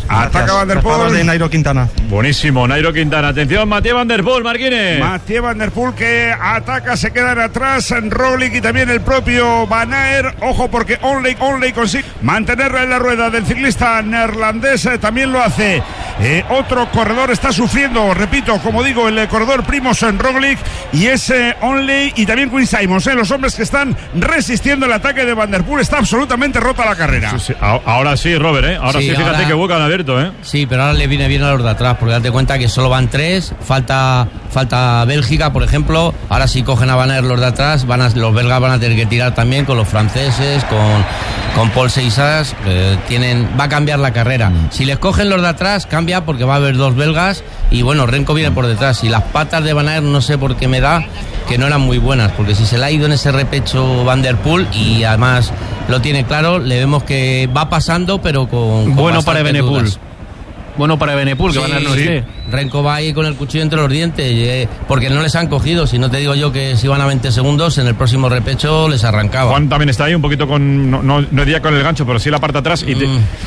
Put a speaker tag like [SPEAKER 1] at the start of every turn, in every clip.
[SPEAKER 1] Ataca Van der Poel
[SPEAKER 2] de Nairo Quintana.
[SPEAKER 3] Buenísimo, Nairo Quintana. Atención, Mathieu Van der Poel, Marquines.
[SPEAKER 1] Mathieu Van der Poel que ataca, se quedan atrás Roglic y también el propio Van Aert. Ojo porque Onley consigue mantenerla en la rueda del ciclista neerlandés. También lo hace otro corredor, está sufriendo, repito, como digo, el corredor Primož Roglic y ese Onley y también Quinn Simmons, los hombres que están resistiendo el ataque de Van der Poel. Está absolutamente rota la carrera.
[SPEAKER 3] Sí. Ahora sí, Robert, ahora sí, fíjate que hueco han abierto,
[SPEAKER 4] Sí, pero ahora le viene bien a los de atrás, porque date cuenta que solo van 3, falta Bélgica, por ejemplo. Ahora si cogen a Van Aert los de atrás, los belgas van a tener que tirar también con los franceses, con Paul Seixas, va a cambiar la carrera. Si les cogen los de atrás, cambia porque va a haber 2 belgas y bueno, Renko viene por detrás. Y las patas de Van Aert no sé por qué me da que no eran muy buenas, porque si se le ha ido en ese repecho Van der Poel y además lo tiene claro, le vemos que va pasando pero con
[SPEAKER 5] bueno para Evenepoel. Bueno para Evenepoel, que Van Aert no esté.
[SPEAKER 4] Renko va ahí con el cuchillo entre los dientes, porque no les han cogido. Si no te digo yo que si iban a 20 segundos, en el próximo repecho les arrancaba.
[SPEAKER 3] Juan también está ahí un poquito con, no diría con el gancho, pero sí la parte atrás. Y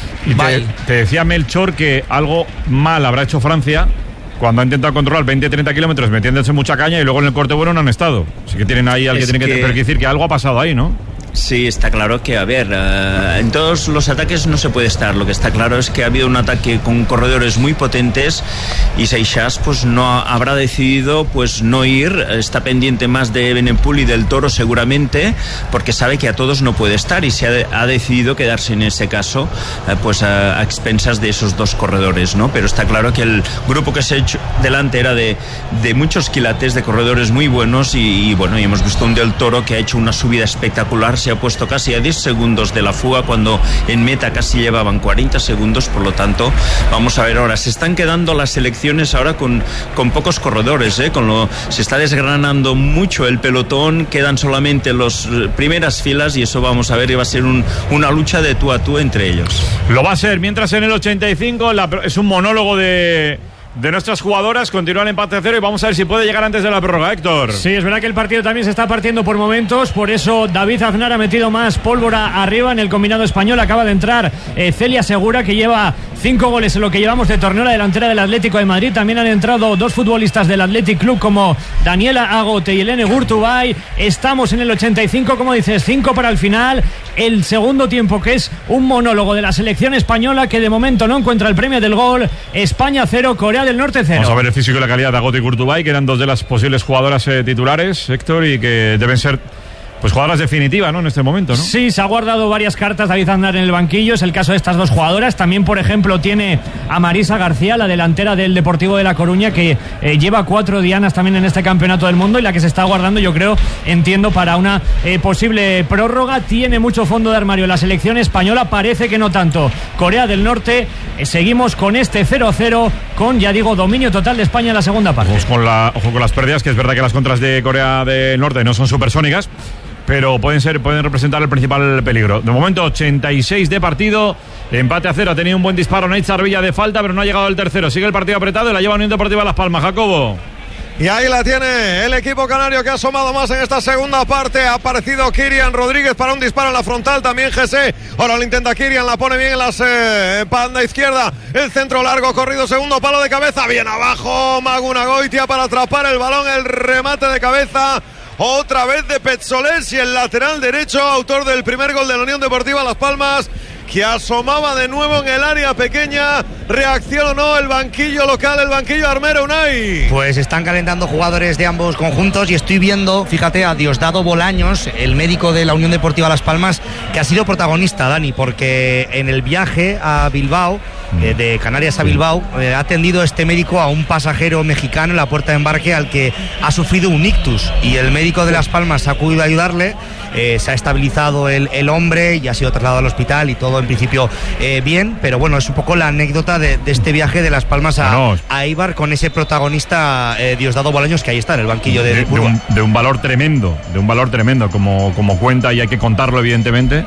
[SPEAKER 3] te decía Melchor que algo mal habrá hecho Francia cuando ha intentado controlar 20-30 kilómetros metiéndose mucha caña y luego en el corte bueno no han estado. Así que tienen ahí al que tienen que decir que algo ha pasado ahí, ¿no?
[SPEAKER 6] Sí, está claro que, a ver, en todos los ataques no se puede estar. Lo que está claro es que ha habido un ataque con corredores muy potentes y Seixas pues no habrá decidido pues no ir. Está pendiente más de Evenepoel y del Toro seguramente, porque sabe que a todos no puede estar y se ha decidido quedarse en ese caso pues a expensas de esos 2 corredores, ¿no? Pero está claro que el grupo que se ha hecho delante era de muchos quilates, de corredores muy buenos y bueno, y hemos visto un del Toro que ha hecho una subida espectacular. Se ha puesto casi a 10 segundos de la fuga cuando en meta casi llevaban 40 segundos, por lo tanto vamos a ver ahora. Se están quedando las selecciones ahora con pocos corredores, se está desgranando mucho el pelotón, quedan solamente las primeras filas y eso vamos a ver y va a ser una lucha de tú a tú entre ellos.
[SPEAKER 3] Lo va a ser, mientras en el 85 es un monólogo de nuestras jugadoras, continúa el empate a 0 y vamos a ver si puede llegar antes de la prórroga, Héctor.
[SPEAKER 7] Sí, es verdad que el partido también se está partiendo por momentos, por eso David Aznar ha metido más pólvora arriba en el combinado español. Acaba de entrar Celia Segura, que lleva 5 goles en lo que llevamos de torneo, la delantera del Atlético de Madrid. También han entrado 2 futbolistas del Athletic Club como Daniela Agote y Helene Gurtubay. Estamos en el 85, como dices, 5 para el final. El segundo tiempo, que es un monólogo de la selección española, que de momento no encuentra el premio del gol. España 0, Corea del Norte 0.
[SPEAKER 3] Vamos a ver el físico y la calidad de Agote y Gurtubay, que eran 2 de las posibles jugadoras titulares, Héctor, y que deben ser pues jugadoras definitivas, ¿no? En este momento, ¿no?
[SPEAKER 7] Sí, se ha guardado varias cartas David Aznar en el banquillo. Es el caso de estas 2 jugadoras. También, por ejemplo, tiene a Marisa García, la delantera del Deportivo de La Coruña, que lleva 4 dianas también en este campeonato del mundo y la que se está guardando, yo creo, entiendo, para una posible prórroga. Tiene mucho fondo de armario la selección española, parece que no tanto Corea del Norte. Seguimos con este 0-0, con, ya digo, dominio total de España en la segunda parte.
[SPEAKER 3] Ojo con las pérdidas, que es verdad que las contras de Corea del Norte no son supersónicas, pero pueden representar el principal peligro. De momento 86 de partido, empate a 0. Ha tenido un buen disparo Neizar Villa de falta, pero no ha llegado al tercero. Sigue el partido apretado y la lleva Unión Deportiva Las Palmas. Jacobo.
[SPEAKER 8] Y ahí la tiene el equipo canario, que ha asomado más en esta segunda parte. Ha aparecido Kirian Rodríguez para un disparo en la frontal, también Jesse. Ahora lo intenta Kirian, la pone bien en la banda izquierda. El centro largo, corrido, segundo palo de cabeza. Bien abajo Maguna Goitia para atrapar el balón, el remate de cabeza. Otra vez de Petsolés y el lateral derecho, autor del primer gol de la Unión Deportiva Las Palmas, que asomaba de nuevo en el área pequeña. ¿Reaccionó el banquillo local, el banquillo armero, Unai?
[SPEAKER 9] Pues están calentando jugadores de ambos conjuntos y estoy viendo, fíjate, a Diosdado Bolaños, el médico de la Unión Deportiva Las Palmas, que ha sido protagonista, Dani, porque en el viaje a Bilbao, de Canarias a Bilbao, ha atendido este médico a un pasajero mexicano en la puerta de embarque al que ha sufrido un ictus, y el médico de Las Palmas ha acudido a ayudarle. Se ha estabilizado el hombre y ha sido trasladado al hospital y todo en principio bien, pero bueno, es un poco la anécdota de este viaje de Las Palmas a Eibar, con ese protagonista Diosdado Bolaños, que ahí está en el banquillo de
[SPEAKER 3] un valor tremendo, como cuenta, y hay que contarlo evidentemente.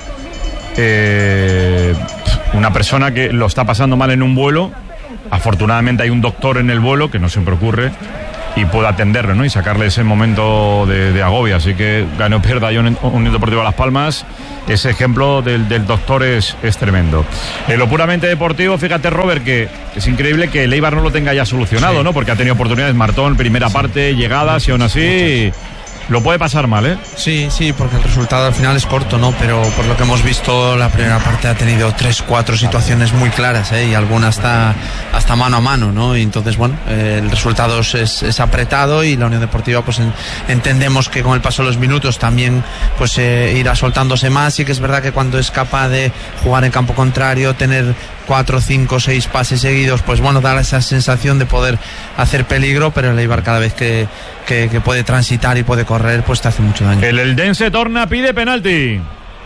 [SPEAKER 3] Una persona que lo está pasando mal en un vuelo. Afortunadamente hay un doctor en el vuelo, que no siempre ocurre, y pueda atenderlo, ¿no? Y sacarle ese momento de agobio. Así que gane o pierda Unión Deportiva Las Palmas, ese ejemplo del doctor es tremendo. En lo puramente deportivo, fíjate, Robert, que es increíble que el Eibar no lo tenga ya solucionado, ¿no? Porque ha tenido oportunidades Martón, primera parte, llegadas, y aún así lo puede pasar mal, ¿eh?
[SPEAKER 2] Sí, porque el resultado al final es corto, ¿no? Pero por lo que hemos visto, la primera parte ha tenido 3-4 situaciones muy claras, ¿eh? Y algunas hasta mano a mano, ¿no? Y entonces, bueno, el resultado es apretado, y la Unión Deportiva, pues entendemos que con el paso de los minutos también pues irá soltándose más. Y que es verdad que cuando es capaz de jugar en campo contrario, tener 4, 5, 6 pases seguidos, pues bueno, da esa sensación de poder hacer peligro, pero el Eibar cada vez que puede transitar y puede correr, pues te hace mucho daño.
[SPEAKER 3] El Eldense torna, pide penalti.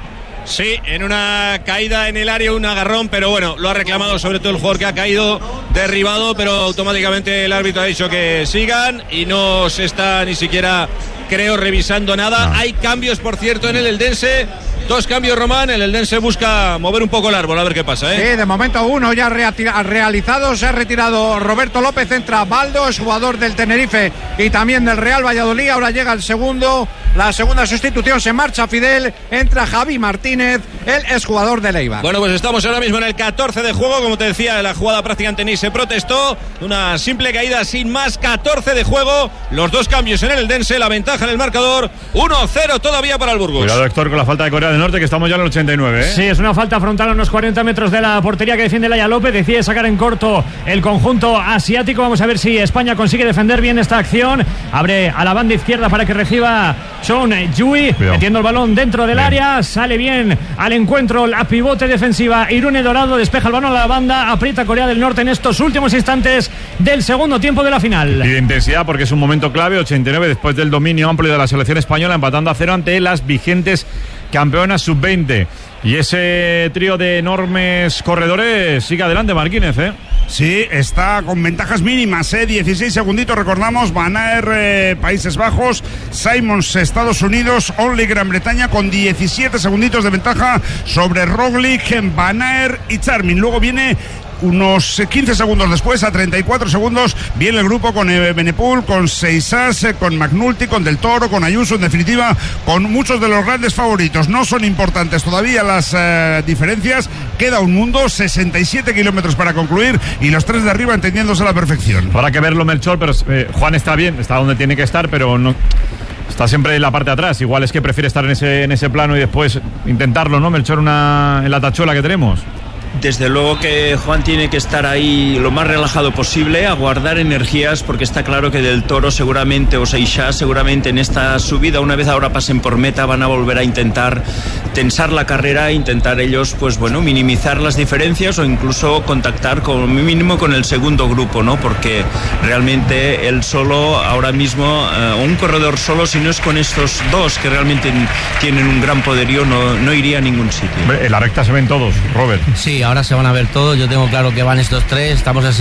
[SPEAKER 10] Sí, en una caída en el área, un agarrón, pero bueno, lo ha reclamado sobre todo el jugador que ha caído derribado, pero automáticamente el árbitro ha dicho que sigan y no se está ni siquiera, creo, revisando nada. Hay cambios, por cierto, en el Eldense. 2 cambios, Román. El Eldense busca mover un poco el árbol, a ver qué pasa, ¿eh?
[SPEAKER 11] Sí, de momento uno ya realizado. Se ha retirado Roberto López, entra Baldo, es jugador del Tenerife y también del Real Valladolid. Ahora llega el segundo, la segunda sustitución, se marcha Fidel, entra Javi Martínez, él es jugador del Eibar.
[SPEAKER 10] Bueno, pues estamos ahora mismo en el 14 de juego, como te decía, la jugada prácticamente ni se protestó, una simple caída sin más. 14 de juego, los 2 cambios en el Eldense, la ventaja en el marcador, 1-0 todavía para el Burgos.
[SPEAKER 3] Cuidado, Héctor, con la falta de Corea del Norte, que estamos ya en el 89, ¿eh?
[SPEAKER 7] Sí, es una falta frontal a unos 40 metros de la portería que defiende Laia López. Decide sacar en corto el conjunto asiático. Vamos a ver si España consigue defender bien esta acción. Abre a la banda izquierda para que reciba Chon Yui, metiendo el balón dentro del área. Sale bien al encuentro la pivote defensiva Irune Dorado, despeja el balón a la banda, aprieta Corea del Norte en estos últimos instantes del segundo tiempo de la final.
[SPEAKER 3] Y de intensidad, porque es un momento clave. 89 después del dominio amplio de la selección española, empatando a 0 ante las vigentes campeonas sub-20. Y ese trío de enormes corredores sigue adelante, Marquínez, ¿eh?
[SPEAKER 1] Sí, está con ventajas mínimas, 16 segunditos, recordamos. Van Aert, Países Bajos, Simons, Estados Unidos, Only, Gran Bretaña, con 17 segunditos de ventaja sobre Roglic, Van Aert y Charmin. Luego viene unos 15 segundos después, a 34 segundos, viene el grupo con Benepul, con Seisas, con McNulty, con Del Toro, con Ayuso, en definitiva, con muchos de los grandes favoritos. No son importantes todavía las diferencias, queda un mundo, 67 kilómetros para concluir, y los 3 de arriba entendiéndose a la perfección.
[SPEAKER 3] Habrá que verlo, Melchor, pero Juan está bien, está donde tiene que estar, pero no está siempre en la parte de atrás. Igual es que prefiere estar en ese plano y después intentarlo, ¿no, Melchor, en la tachuela que tenemos?
[SPEAKER 6] Desde luego que Juan tiene que estar ahí lo más relajado posible, a guardar energías, porque está claro que Del Toro seguramente, o Seixas seguramente en esta subida, una vez ahora pasen por meta, van a volver a intentar tensar la carrera, intentar ellos, pues bueno, minimizar las diferencias o incluso contactar como mínimo con el segundo grupo, ¿no? Porque realmente él solo, ahora mismo, un corredor solo, si no es con estos 2 que realmente tienen un gran poderío, no iría a ningún sitio.
[SPEAKER 3] En la recta se ven todos, Robert.
[SPEAKER 4] Sí, ahora se van a ver todos. Yo tengo claro que van estos 3. Estamos a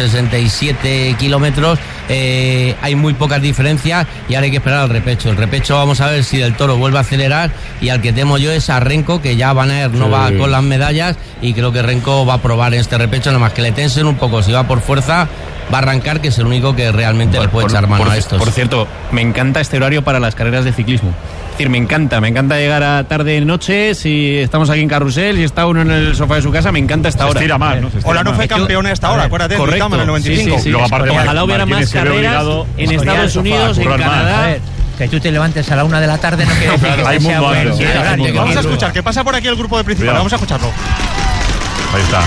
[SPEAKER 4] 67 kilómetros. Hay muy pocas diferencias y ahora hay que esperar al repecho. El repecho, vamos a ver si Del Toro vuelve a acelerar, y al que temo yo es a Renko, que ya Van Aert no va con las medallas, y creo que Renko va a probar en este repecho, nada más que le tensen un poco. Si va por fuerza, va a arrancar, que es el único que realmente le puede echar mano a estos.
[SPEAKER 5] Por cierto, me encanta este horario para las carreras de ciclismo. Es decir, me encanta llegar a tarde noche, si estamos aquí en Carrusel, si está uno en el sofá de su casa, me encanta esta hora.
[SPEAKER 3] Se estira más, ¿no?
[SPEAKER 11] Hola, no fue campeona a esta hora, acuérdate,
[SPEAKER 5] correcto,
[SPEAKER 11] en el 95.
[SPEAKER 5] Sí.
[SPEAKER 3] Luego, aparte,
[SPEAKER 5] ojalá hubiera más carreras en Estados Unidos, en Canadá.
[SPEAKER 12] Que tú te levantes a la 1 de la tarde no quiere decir que
[SPEAKER 3] hay
[SPEAKER 12] sea
[SPEAKER 3] mundo
[SPEAKER 12] buen.
[SPEAKER 11] Vamos a escuchar, que pasa por aquí el grupo de principal, vamos a escucharlo.
[SPEAKER 3] Ahí está.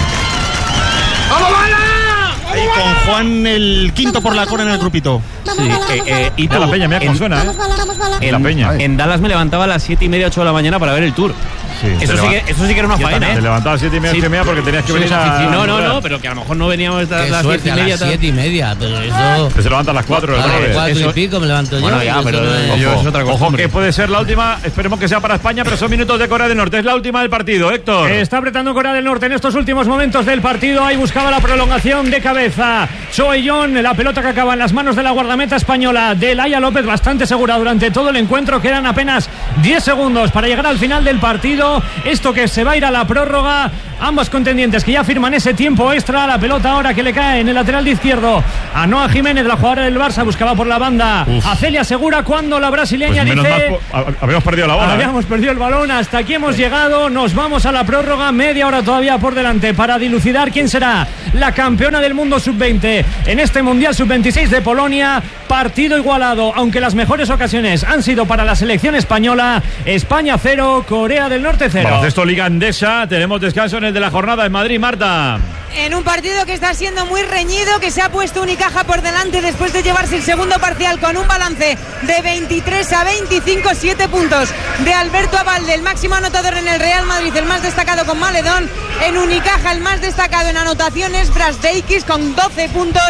[SPEAKER 11] ¡Vamos, Bala! Ahí con Juan, el quinto por la cola en el grupito.
[SPEAKER 5] Sí, y
[SPEAKER 3] la Peña, mira cómo suena, ¿eh? La Peña.
[SPEAKER 5] En Dallas me levantaba a las 7:30, 8 de la mañana para ver el Tour.
[SPEAKER 3] Sí,
[SPEAKER 5] eso sí que era una faena, ¿eh?
[SPEAKER 3] Te levantabas a 7:30, 8:30 porque tenías que venir a...
[SPEAKER 5] No, pero que a lo mejor no veníamos a las 7:30.
[SPEAKER 4] A las 7:30, pero eso...
[SPEAKER 3] Que se levantan a las 4.
[SPEAKER 4] A las 4 y pico me levanto yo.
[SPEAKER 5] Bueno, ya, pero es otra cosa.
[SPEAKER 3] Ojo, que puede ser la última, esperemos que sea para España, pero son minutos de Corea del Norte. Es la última del partido, Héctor.
[SPEAKER 7] Está apretando Corea del Norte en estos últimos momentos del partido. Ahí buscaba la prolongación de cabeza Choeyón, la pelota que acaba en las manos de la guardameta española de Laia López, bastante segura durante todo el encuentro. Quedan apenas 10 segundos para llegar al final del partido. partido. Esto que se va a ir a la prórroga. Ambos contendientes que ya firman ese tiempo extra. La pelota ahora que le cae en el lateral de izquierdo a Noa Jiménez, la jugadora del Barça, buscaba por la banda a Celia Segura, cuando la brasileña
[SPEAKER 3] pues
[SPEAKER 7] dice...
[SPEAKER 3] habíamos perdido la bola.
[SPEAKER 7] Habíamos perdido el balón, hasta aquí hemos llegado, nos vamos a la prórroga, media hora todavía por delante para dilucidar quién será la campeona del mundo sub-20 en este Mundial sub-26 de Polonia. Partido igualado, aunque las mejores ocasiones han sido para la selección española. España 0, Corea del Norte 0.
[SPEAKER 3] Baloncesto Liga Endesa, tenemos descanso en el de la jornada en Madrid, Marta.
[SPEAKER 13] En un partido que está siendo muy reñido, que se ha puesto Unicaja por delante después de llevarse el segundo parcial con un balance de 23-25, 7 puntos de Alberto Abalde, el máximo anotador en el Real Madrid, el más destacado con Maledón. En Unicaja el más destacado en anotaciones, Brasdeikis, con 12 puntos.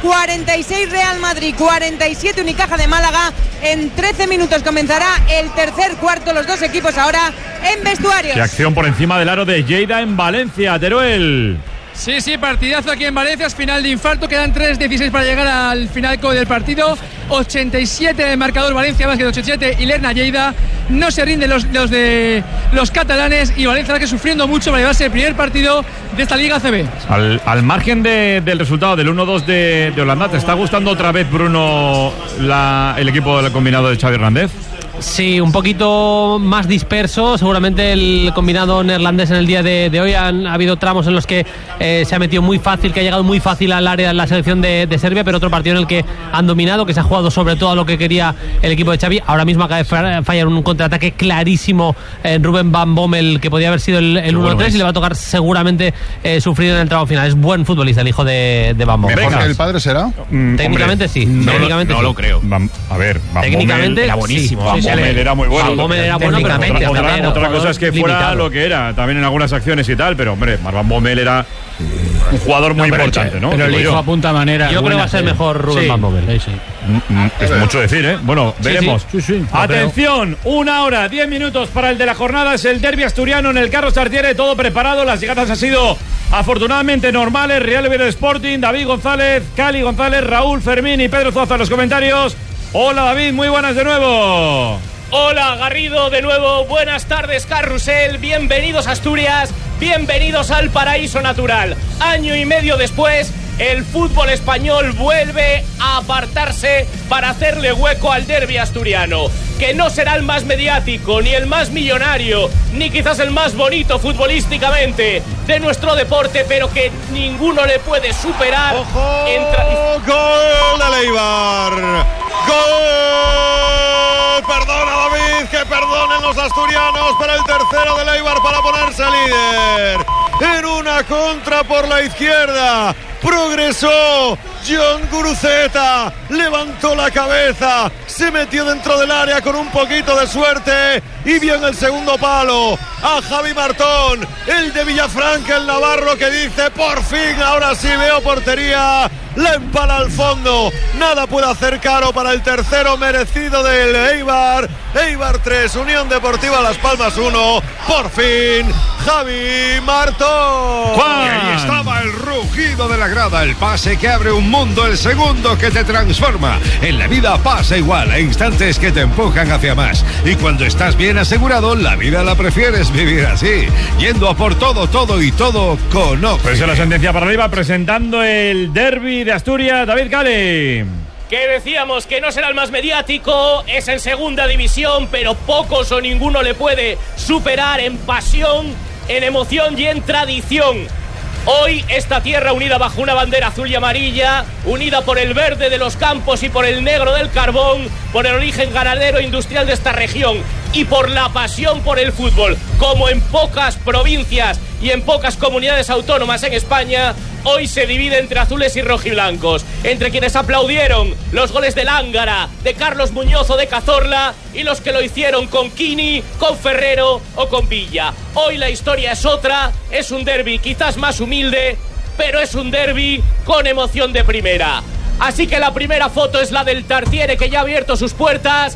[SPEAKER 13] 46 Real Madrid, 47 Unicaja de Málaga. En 13 minutos comenzará el tercer cuarto, los dos equipos ahora en vestuarios.
[SPEAKER 3] Qué acción por encima del aro de Lleida en Valencia, Teruel.
[SPEAKER 14] Sí, partidazo aquí en Valencia, es final de infarto, quedan 3:16 para llegar al final del partido. 87 de marcador, Valencia más que 87 y Lerna Lleida. No se rinden los catalanes, y Valencia que sufriendo mucho para llevarse el primer partido de esta Liga ACB.
[SPEAKER 3] Al margen del resultado del 1-2 de Holanda, ¿te está gustando otra vez, Bruno, el equipo del combinado de Xavi Hernández?
[SPEAKER 15] Sí, un poquito más disperso. Seguramente el combinado neerlandés en el día de hoy ha habido tramos en los que se ha metido muy fácil, que ha llegado muy fácil al área de la selección de Serbia, pero otro partido en el que han dominado, que se ha jugado sobre todo a lo que quería el equipo de Xavi. Ahora mismo acaba de fallar un contraataque clarísimo en Ruben Van Bommel, que podía haber sido el 1-3, y le va a tocar seguramente sufrir en el tramo final. Es buen futbolista el hijo de Van Bommel.
[SPEAKER 16] ¿Mejor que el padre será?
[SPEAKER 15] Técnicamente sí.
[SPEAKER 3] No lo creo. A ver, Van
[SPEAKER 15] técnicamente
[SPEAKER 3] era buenísimo.
[SPEAKER 15] Sí.
[SPEAKER 3] Era muy bueno.
[SPEAKER 15] Era bueno,
[SPEAKER 3] pero otra cosa es que fuera limitado. Lo que era, también en algunas acciones y tal, pero hombre, Van Bommel era un jugador muy importante, ¿no?
[SPEAKER 5] Pero el hijo apunta a manera.
[SPEAKER 15] Yo creo que va a ser mejor Rubén Van Bommel.
[SPEAKER 3] Sí. Es mucho decir, ¿eh? Bueno, veremos.
[SPEAKER 5] Sí.
[SPEAKER 3] Atención, 1 hora, 10 minutos para el de la jornada. Es el derbi asturiano en el Carlos Tartiere, todo preparado. Las llegadas han sido afortunadamente normales. Real Oviedo Sporting, David González, Cali González, Raúl Fermín y Pedro Zuazo en los comentarios. Hola David, muy buenas de nuevo.
[SPEAKER 17] Hola Garrido, de nuevo, buenas tardes Carrusel, bienvenidos a Asturias, bienvenidos al paraíso natural. Año y medio después, el fútbol español vuelve a apartarse para hacerle hueco al derbi asturiano, que no será el más mediático, ni el más millonario, ni quizás el más bonito futbolísticamente de nuestro deporte, pero que ninguno le puede superar.
[SPEAKER 8] ¡Ojo! ¡Gol de Leibar! ¡Gol! Perdona David, que perdonen los asturianos, pero el tercero de Leibar para ponerse líder. En una contra por la izquierda, progresó John Guruceta, levantó la cabeza, se metió dentro del área con un poquito de suerte y vio en el segundo palo a Javi Martón, el de Villafranca, el navarro, que dice: por fin, ahora sí veo portería. La empala al fondo, nada puede hacer caro para el tercero merecido del Eibar. Eibar 3, Unión Deportiva Las Palmas 1. Por fin, Javi Martón.
[SPEAKER 1] Y ahí estaba el rugido de la grada, el pase que abre un mundo, el segundo que te transforma. En la vida pasa igual, hay instantes que te empujan hacia más. Y cuando estás bien asegurado, la vida la prefieres vivir así, yendo a por todo con Oxy.
[SPEAKER 3] Pues es la sentencia para arriba, presentando el derbi de Asturias, David Cali.
[SPEAKER 17] Que decíamos que no será el más mediático, es en segunda división, pero pocos o ninguno le puede superar en pasión, en emoción y en tradición. Hoy esta tierra unida bajo una bandera azul y amarilla, unida por el verde de los campos y por el negro del carbón, por el origen ganadero e industrial de esta región y por la pasión por el fútbol, como en pocas provincias y en pocas comunidades autónomas en España, hoy se divide entre azules y rojiblancos, entre quienes aplaudieron los goles de Lángara, de Carlos Muñoz o de Cazorla, y los que lo hicieron con Quini, con Ferrero o con Villa. Hoy la historia es otra, es un derbi quizás más humilde, pero es un derbi con emoción de primera. Así que la primera foto es la del Tartiere, que ya ha abierto sus puertas,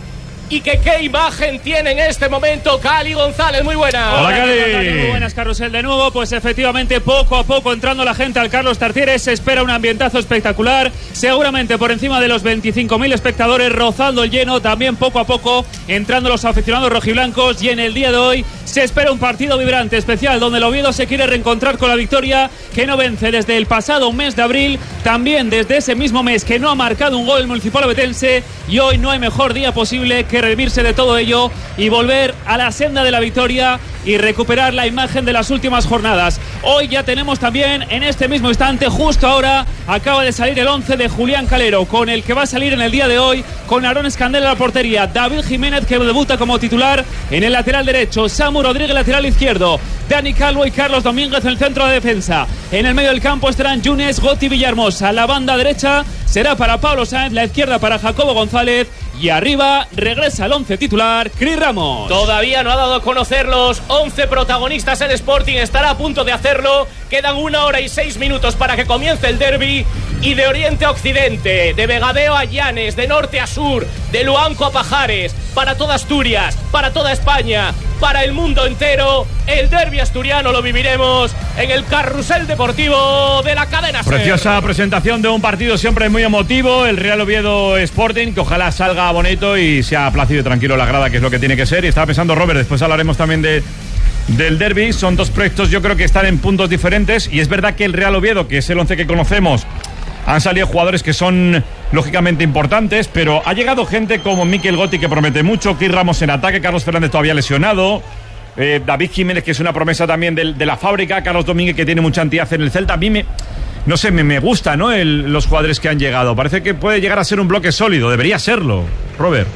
[SPEAKER 17] y que qué imagen tiene en este momento Cali González. Muy buenas.
[SPEAKER 3] Hola, Cali.
[SPEAKER 16] Muy buenas, Carrusel. De nuevo, pues efectivamente, poco a poco entrando la gente al Carlos Tartiere. Se espera un ambientazo espectacular, seguramente por encima de los 25.000 espectadores, rozando el lleno. También poco a poco entrando los aficionados rojiblancos, y en el día de hoy se espera un partido vibrante, especial, donde el Oviedo se quiere reencontrar con la victoria, que no vence desde el pasado mes de abril, también desde ese mismo mes que no ha marcado un gol el Municipal Ovetense, y hoy no hay mejor día posible que redimirse de todo ello y volver a la senda de la victoria y recuperar la imagen de las últimas jornadas. Hoy ya tenemos también, en este mismo instante, justo ahora, acaba de salir el 11 de Julián Calero, con el que va a salir en el día de hoy, con Aarón Escandel en la portería, David Jiménez, que debuta como titular en el lateral derecho, Samu Rodríguez lateral izquierdo, Dani Calvo y Carlos Domínguez en el centro de defensa. En el medio del campo estarán Yunes, Goti, Villahermosa. La banda derecha será para Pablo Sáenz, la izquierda para Jacobo González, y arriba regresa el 11 titular, Cris Ramos.
[SPEAKER 17] Todavía no ha dado a conocer los 11 protagonistas el Sporting, estará a punto de hacerlo. Quedan 1 hora y 6 minutos para que comience el derbi. Y de oriente a occidente, de Vegadeo a Llanes, de norte a sur, de Luanco a Pajares, para toda Asturias, para toda España, para el mundo entero, el derbi asturiano lo viviremos en el Carrusel Deportivo de la cadena SER.
[SPEAKER 3] Preciosa presentación de un partido siempre muy emotivo, el Real Oviedo Sporting, que ojalá salga bonito y sea plácido y tranquilo la grada, que es lo que tiene que ser. Y estaba pensando, Robert, después hablaremos también del derbi. Son dos proyectos, yo creo que están en puntos diferentes, y es verdad que el Real Oviedo, que es el 11 que conocemos, han salido jugadores que son lógicamente importantes, pero ha llegado gente como Mikel Goti, que promete mucho, Cris Ramos en ataque, Carlos Fernández todavía lesionado, David Jiménez, que es una promesa también de la fábrica, Carlos Domínguez, que tiene mucha entidad en el Celta. A mí me gusta, ¿no? Los jugadores que han llegado. Parece que puede llegar a ser un bloque sólido, debería serlo, Robert.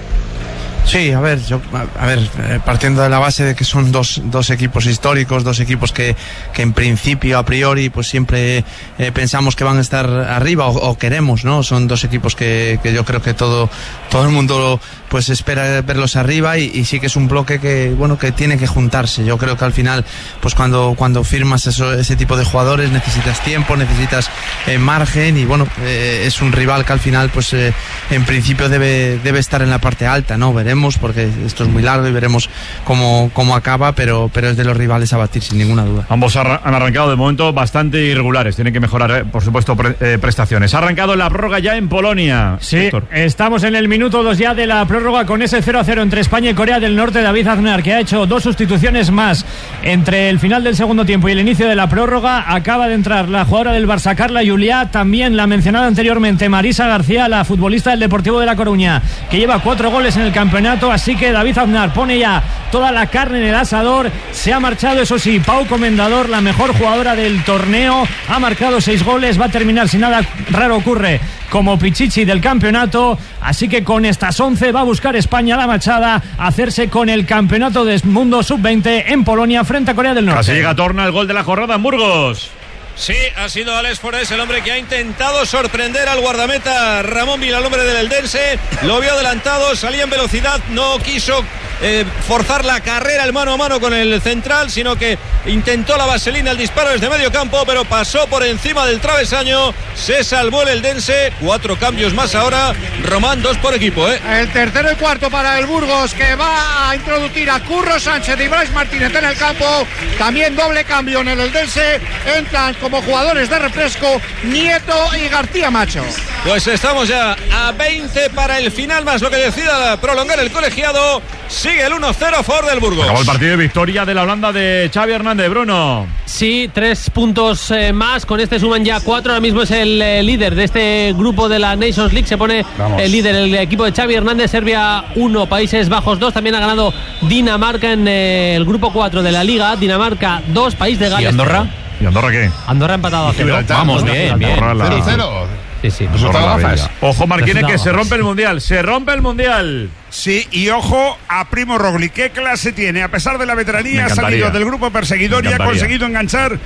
[SPEAKER 2] Sí, a ver, partiendo de la base de que son dos equipos históricos, dos equipos que en principio, a priori, pues siempre pensamos que van a estar arriba o queremos, ¿no? Son dos equipos que yo creo que todo el mundo pues espera verlos arriba, y sí que es un bloque que tiene que juntarse. Yo creo que al final, pues cuando firmas ese tipo de jugadores, necesitas tiempo, necesitas margen, y es un rival que al final, pues en principio debe estar en la parte alta, ¿no? Veremos, porque esto es muy largo y veremos cómo acaba, pero es de los rivales a batir, sin ninguna duda.
[SPEAKER 3] Ambos han arrancado de momento bastante irregulares, tienen que mejorar, por supuesto, prestaciones. Ha arrancado la prórroga ya en Polonia.
[SPEAKER 7] Sí,
[SPEAKER 3] Héctor.
[SPEAKER 7] Estamos en el minuto 2 ya de la prórroga, con ese 0-0 entre España y Corea del Norte. David Aznar, que ha hecho 2 sustituciones más entre el final del segundo tiempo y el inicio de la prórroga. Acaba de entrar la jugadora del Barça, Carla Juliá, también la mencionada anteriormente Marisa García, la futbolista del Deportivo de La Coruña, que lleva 4 goles en el campeonato. Así que David Aznar pone ya toda la carne en el asador. Se ha marchado, eso sí, Pau Comendador, la mejor jugadora del torneo, ha marcado 6 goles, va a terminar, si nada raro ocurre, como Pichichi del campeonato. Así que con estas 11 va a buscar España la machada, hacerse con el campeonato del mundo sub-20 en Polonia frente a Corea del Norte.
[SPEAKER 3] Casi llega Torna, el gol de la jornada en Burgos.
[SPEAKER 10] Sí, ha sido Alex Forés el hombre que ha intentado sorprender al guardameta Ramón Vila, el hombre del Eldense. Lo vio adelantado, salía en velocidad, no quiso forzar la carrera, el mano a mano con el central, sino que intentó la vaselina, el disparo desde medio campo, pero pasó por encima del travesaño. Se salvó el Eldense. 4 cambios más ahora. Román, 2 por equipo,
[SPEAKER 11] El tercero y cuarto para el Burgos, que va a introducir a Curro Sánchez y Brais Martínez en el campo. También doble cambio en el Eldense. Entran como jugadores de refresco Nieto y García Macho.
[SPEAKER 10] Pues estamos ya a 20 para el final, más lo que decida prolongar el colegiado. Sigue el 1-0 a favor del Burgos.
[SPEAKER 3] Acabó el partido de victoria de la Holanda de Xavi Hernández, Bruno.
[SPEAKER 15] Sí, 3 puntos más, con este suman ya 4. Ahora mismo es el líder de este grupo de la Nations League. Se pone el líder, el equipo de Xavi Hernández. Serbia 1, Países Bajos 2. También ha ganado Dinamarca en el grupo 4 de la Liga. Dinamarca 2, País de Gales.
[SPEAKER 3] ¿Y Andorra? ¿Y Andorra qué?
[SPEAKER 15] Andorra ha empatado a 0.
[SPEAKER 3] Vamos, bien.
[SPEAKER 18] 0-0.
[SPEAKER 15] Sí.
[SPEAKER 3] Ojo, Marquine, que se rompe el Mundial. Se rompe el Mundial.
[SPEAKER 1] Sí, y ojo a Primo Roglic. ¿Qué clase tiene? A pesar de la veteranía, ha salido del grupo perseguidor y ha conseguido enganchar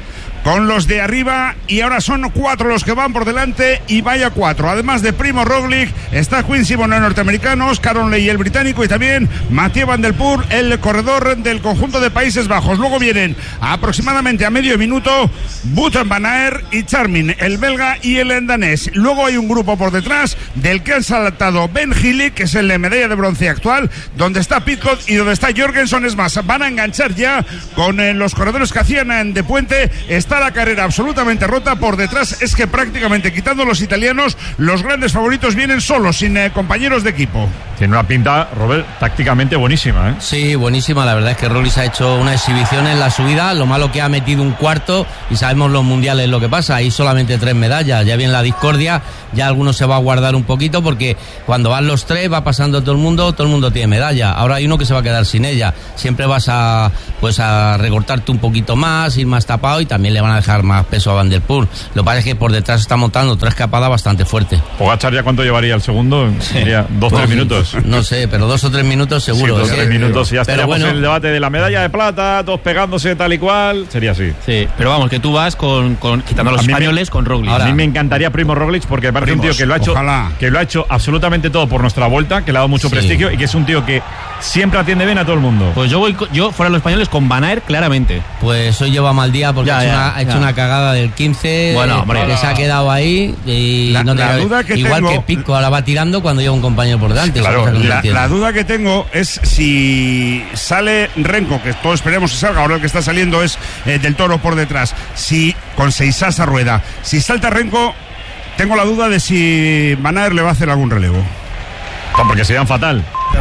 [SPEAKER 1] con los de arriba, y ahora son 4 los que van por delante, y vaya 4. Además de Primo Roglic, está Quincy Bono, el norteamericano, Oscar Onley, el británico, y también Mathieu Van Der Poel, el corredor del conjunto de Países Bajos. Luego vienen aproximadamente a medio minuto Wout van Aert y Charmin, el belga y el danés. Luego hay un grupo por detrás del que han saltado Ben Hill, que es el de medalla de bronce actual, donde está Pidcock y donde está Jorgensen. Es más, van a enganchar ya con los corredores que hacían de puente. Está la carrera absolutamente rota. Por detrás es que prácticamente, quitando los italianos, los grandes favoritos vienen solos, sin compañeros de equipo.
[SPEAKER 3] Tiene una pinta, Robert, tácticamente buenísima, ¿eh?
[SPEAKER 4] Sí, buenísima. La verdad es que Roglic ha hecho una exhibición en la subida. Lo malo que ha metido un cuarto, y sabemos los mundiales lo que pasa. Hay solamente 3 medallas. Ya viene la discordia. Ya alguno se va a guardar un poquito, porque cuando van los 3 va pasando todo el mundo tiene medalla. Ahora hay uno que se va a quedar sin ella. Siempre vas a recortarte un poquito más, ir más tapado, y también le van a dejar más peso a Van Der Poel. Lo que pasa es que por detrás está montando otra escapada bastante fuerte.
[SPEAKER 3] Pogačar, ¿ya cuánto llevaría el segundo? Sería 2-3 minutos.
[SPEAKER 4] No sé, pero 2 o 3 minutos seguro.
[SPEAKER 3] Sí, 2 o 3 minutos, y ya estaríamos en el debate de la medalla de plata, todos pegándose tal y cual. Sería así.
[SPEAKER 5] Sí, pero vamos, que tú vas quitando a los españoles con Roglic.
[SPEAKER 3] A mí me encantaría Primo Roglic, porque me parece un tío que lo ha hecho absolutamente todo por nuestra Vuelta, que le ha dado mucho prestigio, y que es un tío que siempre atiende bien a todo el mundo.
[SPEAKER 5] Pues yo fuera los españoles con Van Aert, claramente.
[SPEAKER 4] Pues hoy lleva mal día, porque ha hecho una cagada del 15.
[SPEAKER 5] Bueno, hombre,
[SPEAKER 4] que se ha quedado ahí, y
[SPEAKER 1] la duda que
[SPEAKER 4] igual
[SPEAKER 1] tengo,
[SPEAKER 4] que Pico ahora va tirando cuando lleva un compañero por delante.
[SPEAKER 1] Claro, la duda que tengo es si sale Renko, que todos esperemos que salga. Ahora el que está saliendo es del Toro por detrás. Si con Seisás a rueda, si salta Renko, tengo la duda de si Van Aert le va a hacer algún relevo.
[SPEAKER 3] Porque serían fatal.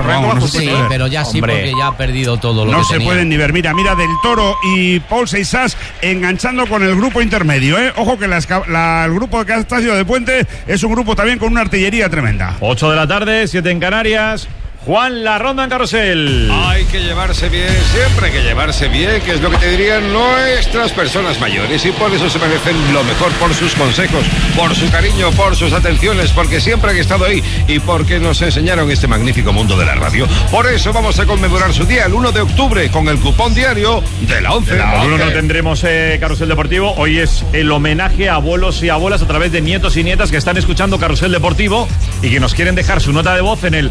[SPEAKER 4] Pero ya sí, porque ya ha perdido todo lo que
[SPEAKER 1] no se
[SPEAKER 4] tenía.
[SPEAKER 1] pueden ni ver. Mira, del Toro y Paul Seisás enganchando con el grupo intermedio, ¿eh? Ojo que el grupo que ha estado de puente es un grupo también con una artillería tremenda.
[SPEAKER 3] 8 de la tarde, 7 en Canarias. Juan, la ronda en carrusel.
[SPEAKER 18] Hay que llevarse bien, siempre hay que llevarse bien, que es lo que te dirían nuestras personas mayores, y por eso se merecen lo mejor, por sus consejos, por su cariño, por sus atenciones, porque siempre han estado ahí y porque nos enseñaron este magnífico mundo de la radio. Por eso vamos a conmemorar su día el 1 de octubre con el cupón diario de la 11.
[SPEAKER 3] Por no tendremos Carrusel Deportivo. Hoy es el homenaje a abuelos y abuelas a través de nietos y nietas que están escuchando Carrusel Deportivo y que nos quieren dejar su nota de voz en el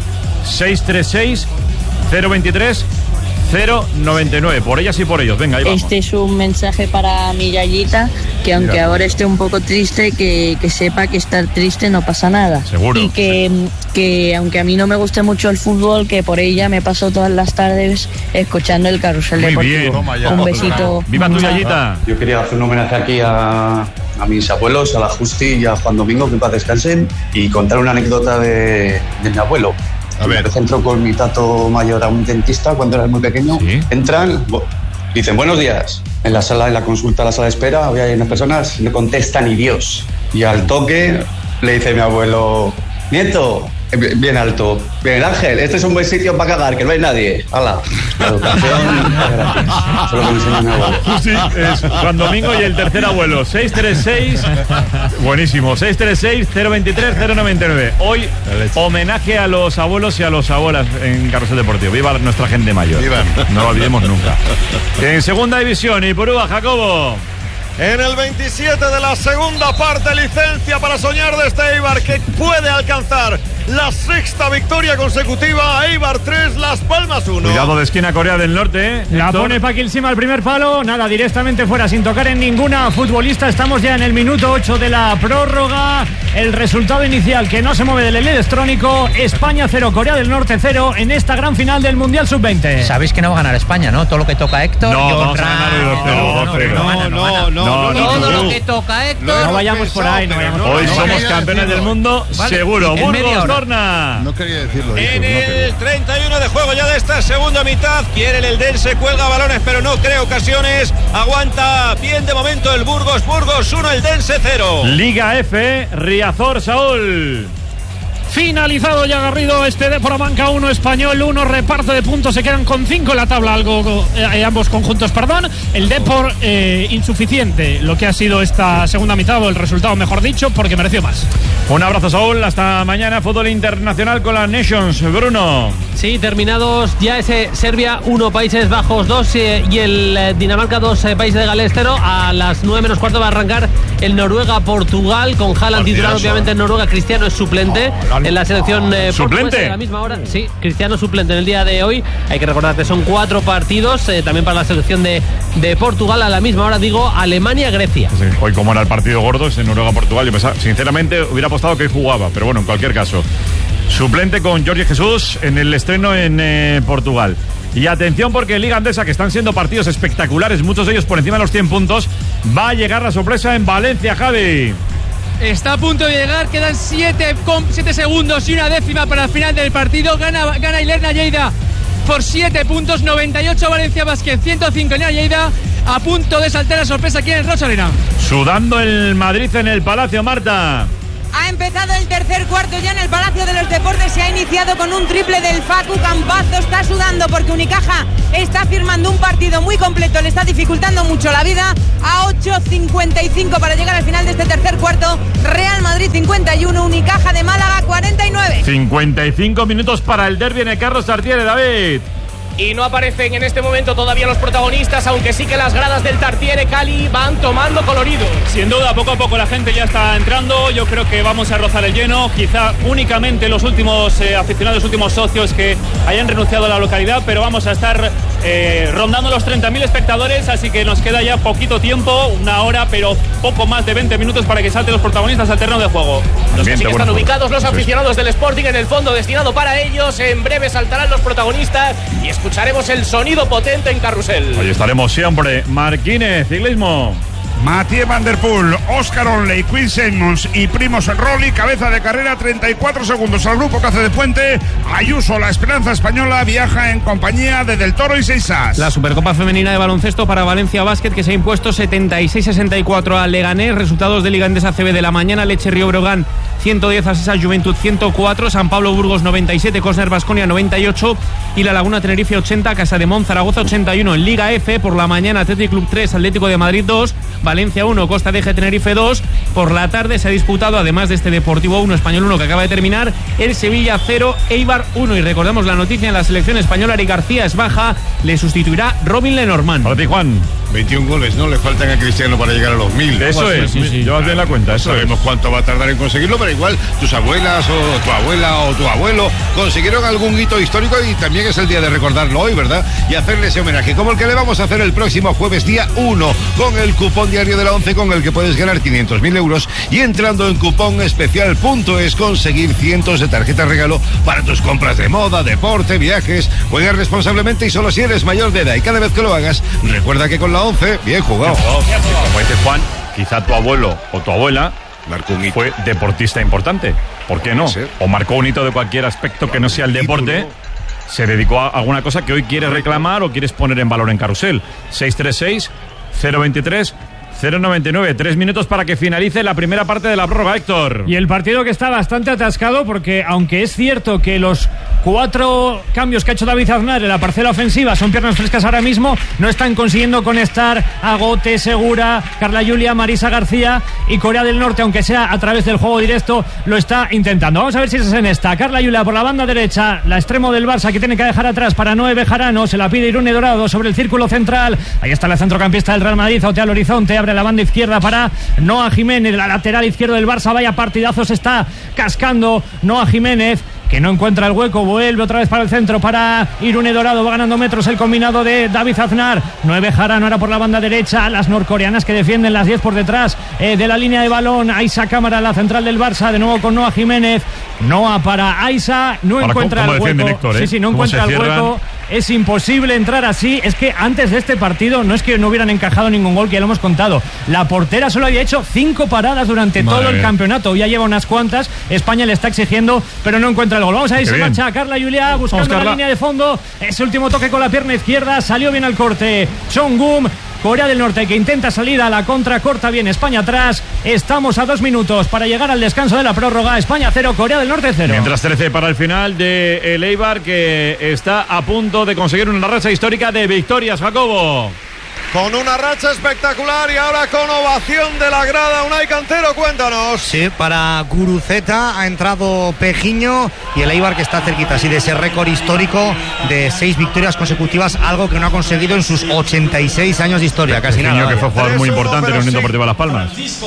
[SPEAKER 3] 636-023-099. Por ellas y por ellos. Venga, ahí vamos.
[SPEAKER 19] Este es un mensaje para mi Yayita, que aunque ahora esté un poco triste, que sepa que estar triste no pasa nada.
[SPEAKER 3] Seguro.
[SPEAKER 19] Y que aunque a mí no me guste mucho el fútbol, que por ella me paso todas las tardes escuchando el Carrusel Deportivo. Un besito.
[SPEAKER 3] ¡Viva tu Yayita!
[SPEAKER 20] Yo quería hacer un homenaje aquí a mis abuelos, a la Justi y a Juan Domingo, que en paz descansen, y contar una anécdota de mi abuelo. A ver. Entró con mi tato mayor a un dentista cuando era muy pequeño. ¿Sí? Entran, dicen buenos días. En la sala, en la consulta, la sala de espera, había unas personas, no contesta ni Dios. Y al toque le dice mi abuelo: nieto, bien alto, bien Ángel, este es un buen sitio para cagar, que no hay nadie. ¡Hala! La educación gratis. Eso es lo que me enseña mi abuelo.
[SPEAKER 3] Sí, es Juan Domingo y el tercer abuelo. 636, buenísimo, 636-023-099. Hoy, homenaje a los abuelos y a las abuelas en Carrusel Deportivo. Viva nuestra gente mayor. Viva. No lo olvidemos nunca. En segunda división, Ipurúa, Jacobo.
[SPEAKER 8] En el 27 de la segunda parte, licencia para soñar de este Eibar, que puede alcanzar la sexta victoria consecutiva. Eibar 3, Las Palmas 1.
[SPEAKER 3] Cuidado de esquina Corea del Norte, ¿eh?
[SPEAKER 7] La pone Paquil Sima al primer palo, nada, directamente fuera, sin tocar en ninguna futbolista. Estamos ya en el minuto 8 de la prórroga. El resultado inicial que no se mueve del electrónico: España 0, Corea del Norte 0 en esta gran final del Mundial Sub-20.
[SPEAKER 12] Sabéis que no va a ganar España, ¿no? Todo lo que toca Héctor.
[SPEAKER 3] No, vamos a ganar el 2-0.
[SPEAKER 12] No, todo lo que toca Héctor.
[SPEAKER 7] No vayamos por ahí, no vayamos por ahí.
[SPEAKER 3] Hoy somos campeones del mundo, seguro. Burgos, Torna.
[SPEAKER 21] No quería decirlo.
[SPEAKER 10] En el 31 de juego ya de esta segunda mitad, quiere el Eldense, cuelga balones, pero no crea ocasiones. Aguanta bien de momento el Burgos. Burgos 1, Eldense 0.
[SPEAKER 3] Liga F, Riazor, Saúl.
[SPEAKER 21] Finalizado ya, Garrido, este Depor Abanca 1, Español 1, reparto de puntos, se quedan con 5 en la tabla, ambos conjuntos, perdón. El Depor insuficiente, lo que ha sido esta segunda mitad, o el resultado mejor dicho, porque mereció más.
[SPEAKER 3] Un abrazo, Saúl, hasta mañana. Fútbol internacional con las Nations. Bruno.
[SPEAKER 15] Sí, terminados ya ese Serbia 1, Países Bajos 2 y el Dinamarca 2, Países de Gales 0. A las 9 menos cuarto va a arrancar el Noruega-Portugal con Haaland titular, obviamente en Noruega. Cristiano es suplente en la selección
[SPEAKER 3] ¿suplente?
[SPEAKER 15] A la misma hora, sí, Cristiano suplente en el día de hoy. Hay que recordar que son 4 partidos también para la selección de Portugal. A la misma hora, digo, Alemania-Grecia.
[SPEAKER 3] Sí, hoy, como era el partido gordo, ese Noruega-Portugal, yo pensaba, sinceramente hubiera apostado que jugaba, pero bueno, en cualquier caso, suplente con Jorge Jesús en el estreno en Portugal. Y atención, porque en Liga Andesa, que están siendo partidos espectaculares, muchos de ellos por encima de los 100 puntos, va a llegar la sorpresa en Valencia, Javi.
[SPEAKER 14] Está a punto de llegar, quedan 7 segundos y una décima para el final del partido. Gana el Lerna Lleida por 7 puntos, 98 Valencia Basket, 105 Lerna Lleida. A punto de saltar la sorpresa aquí en el Rocha Arena.
[SPEAKER 3] Sudando el Madrid en el Palacio, Marta.
[SPEAKER 13] Ha empezado el tercer cuarto ya en el Palacio de los Deportes. Se ha iniciado con un triple del Facu Campazo. Está sudando porque Unicaja está firmando un partido muy completo. Le está dificultando mucho la vida. A 8:55 para llegar al final de este tercer cuarto. Real Madrid 51, Unicaja de Málaga 49.
[SPEAKER 3] 55 minutos para el derbi en el Carlos Tartiere, David.
[SPEAKER 17] Y no aparecen en este momento todavía los protagonistas, aunque sí que las gradas del Tartiere Cali van tomando colorido.
[SPEAKER 16] Sin duda, poco a poco la gente ya está entrando. Yo creo que vamos a rozar el lleno. Quizá únicamente los últimos aficionados, los últimos socios que hayan renunciado a la localidad, pero vamos a estar rondando los 30.000 espectadores, así que nos queda ya poquito tiempo, una hora, pero poco más de 20 minutos para que salten los protagonistas al terreno de juego.
[SPEAKER 17] Los que sí que están ubicados, los aficionados del Sporting, en el fondo destinado para ellos. En breve saltarán los protagonistas y escucharemos el sonido potente en Carrusel.
[SPEAKER 3] Hoy estaremos siempre. Marquínez, ciclismo.
[SPEAKER 1] Mathieu Van Der Poel, Oscar Onley, Quinn Simmons y Primoz Roglic, cabeza de carrera, 34 segundos al grupo que hace de puente. Ayuso, la esperanza española, viaja en compañía de Del Toro y Seisas.
[SPEAKER 5] La Supercopa Femenina de Baloncesto para Valencia Basket, que se ha impuesto 76-64 a Leganés. Resultados de Liga Endesa CB de la mañana: Leche Río Brogan 110 a Sesa Juventud 104, San Pablo Burgos 97, Cosner Baskonia 98 y La Laguna Tenerife 80, Casa de Mon Zaragoza 81. En Liga F, por la mañana, Athletic Club 3, Atlético de Madrid 2, Valencia 1, Costa de Eje Tenerife 2. Por la tarde se ha disputado, además de este Deportivo 1, Español 1 que acaba de terminar, el Sevilla 0, Eibar 1. Y recordemos la noticia en la selección española: Eric García es baja, le sustituirá Robin Lenormand.
[SPEAKER 3] Para ti, Juan.
[SPEAKER 18] 21 goles, ¿no? Le faltan a Cristiano para llegar a los 1000.
[SPEAKER 3] Eso es, sí. Llevas bien la cuenta. Eso
[SPEAKER 18] sabemos cuánto va a tardar en conseguirlo, pero igual tus abuelas o tu abuela o tu abuelo consiguieron algún hito histórico y también es el día de recordarlo hoy, ¿verdad? Y hacerle ese homenaje, como el que le vamos a hacer el próximo jueves, día 1, con el cupón diario de la 11, con el que puedes ganar 500.000 euros y entrando en cuponespecial.es conseguir cientos de tarjetas regalo para tus compras de moda, deporte, viajes. Juega responsablemente y solo si eres mayor de edad, y cada vez que lo hagas, recuerda que con la 11, bien jugado.
[SPEAKER 3] Como dice Juan, quizá tu abuelo o tu abuela fue deportista importante. ¿Por qué no? O marcó un hito de cualquier aspecto que no sea el deporte. Se dedicó a alguna cosa que hoy quieres reclamar o quieres poner en valor en Carrusel. 636-023-099. 3 minutos para que finalice la primera parte de la prórroga, Héctor.
[SPEAKER 7] Y el partido que está bastante atascado, porque aunque es cierto que los 4 cambios que ha hecho David Aznar en la parcela ofensiva son piernas frescas ahora mismo, no están consiguiendo conectar Agote, Segura, Carla Julia, Marisa García, y Corea del Norte, aunque sea a través del juego directo, lo está intentando. Vamos a ver si es en esta. Carla Julia por la banda derecha, la extremo del Barça, que tiene que dejar atrás para Noé Bejarano, se la pide Irune Dorado sobre el círculo central. Ahí está la centrocampista del Real Madrid, Otea al horizonte, abre la banda izquierda para Noa Jiménez, la lateral izquierdo del Barça. Vaya partidazo se está cascando Noa Jiménez, que no encuentra el hueco, vuelve otra vez para el centro para Irune Dorado, va ganando metros el combinado de David Aznar. 9 Jarano ahora por la banda derecha, las norcoreanas que defienden las 10 por detrás de la línea de balón. Aisa Cámara, la central del Barça, de nuevo con Noa Jiménez. Noa para Aisa, no encuentra el hueco. Héctor, sí, no encuentra el hueco. Es imposible entrar así. Es que antes de este partido no es que no hubieran encajado ningún gol, que ya lo hemos contado. La portera solo había hecho 5 paradas durante todo el campeonato. Ya lleva unas cuantas. España le está exigiendo, pero no encuentra el gol. Vamos a ver si marcha Carla Julia buscando la línea de fondo. Ese último toque con la pierna izquierda. Salió bien al corte Chongum. Corea del Norte que intenta salir a la contra, corta bien España atrás. Estamos a 2 minutos para llegar al descanso de la prórroga. España 0, Corea del Norte 0.
[SPEAKER 3] Mientras 13 para el final de el Eibar, que está a punto de conseguir una racha histórica de victorias, Jacobo.
[SPEAKER 8] Con una racha espectacular y ahora con ovación de la grada. Unai Cantero, cuéntanos.
[SPEAKER 9] Sí, para Guruceta ha entrado Pejiño y el Eibar que está cerquita así de ese récord histórico de 6 victorias consecutivas, algo que no ha conseguido en sus 86 años de historia. Casi
[SPEAKER 3] Pejiño,
[SPEAKER 9] nada.
[SPEAKER 3] Que fue jugador muy importante en la Unión Deportiva Las Palmas.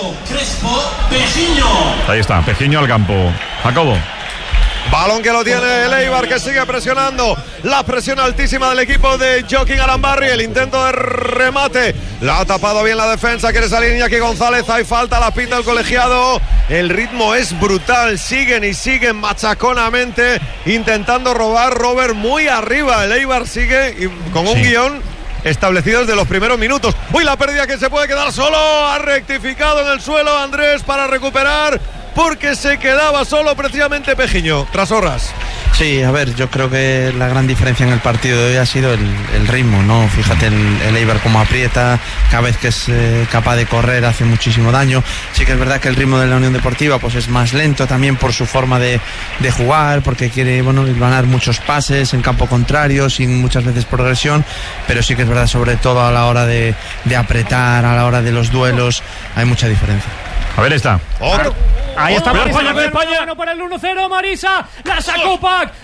[SPEAKER 3] Ahí está, Pejiño al campo. Jacobo.
[SPEAKER 8] Balón que lo tiene el Eibar, que sigue presionando. La presión altísima del equipo de Joaquín Arambarri. El intento de remate. La ha tapado bien la defensa. Quiere salir Iñaki González. Hay falta, la pita el colegiado. El ritmo es brutal. Siguen y siguen machaconamente intentando robar. Robert muy arriba. El Eibar sigue con un guión establecido desde los primeros minutos. Uy, la pérdida, que se puede quedar solo. Ha rectificado en el suelo Andrés para recuperar, porque se quedaba solo precisamente Pejiño, tras horas.
[SPEAKER 2] Sí, a ver, yo creo que la gran diferencia en el partido de hoy ha sido el ritmo, ¿no? Fíjate el Eibar cómo aprieta, cada vez que es capaz de correr hace muchísimo daño. Sí que es verdad que el ritmo de la Unión Deportiva pues es más lento también por su forma de jugar, porque quiere, ganar muchos pases en campo contrario, sin muchas veces progresión, pero sí que es verdad, sobre todo a la hora de apretar, a la hora de los duelos, hay mucha diferencia.
[SPEAKER 3] A ver, está.
[SPEAKER 7] Ahí está Marisa,
[SPEAKER 21] España. Para el 1-0, Marisa. La sacó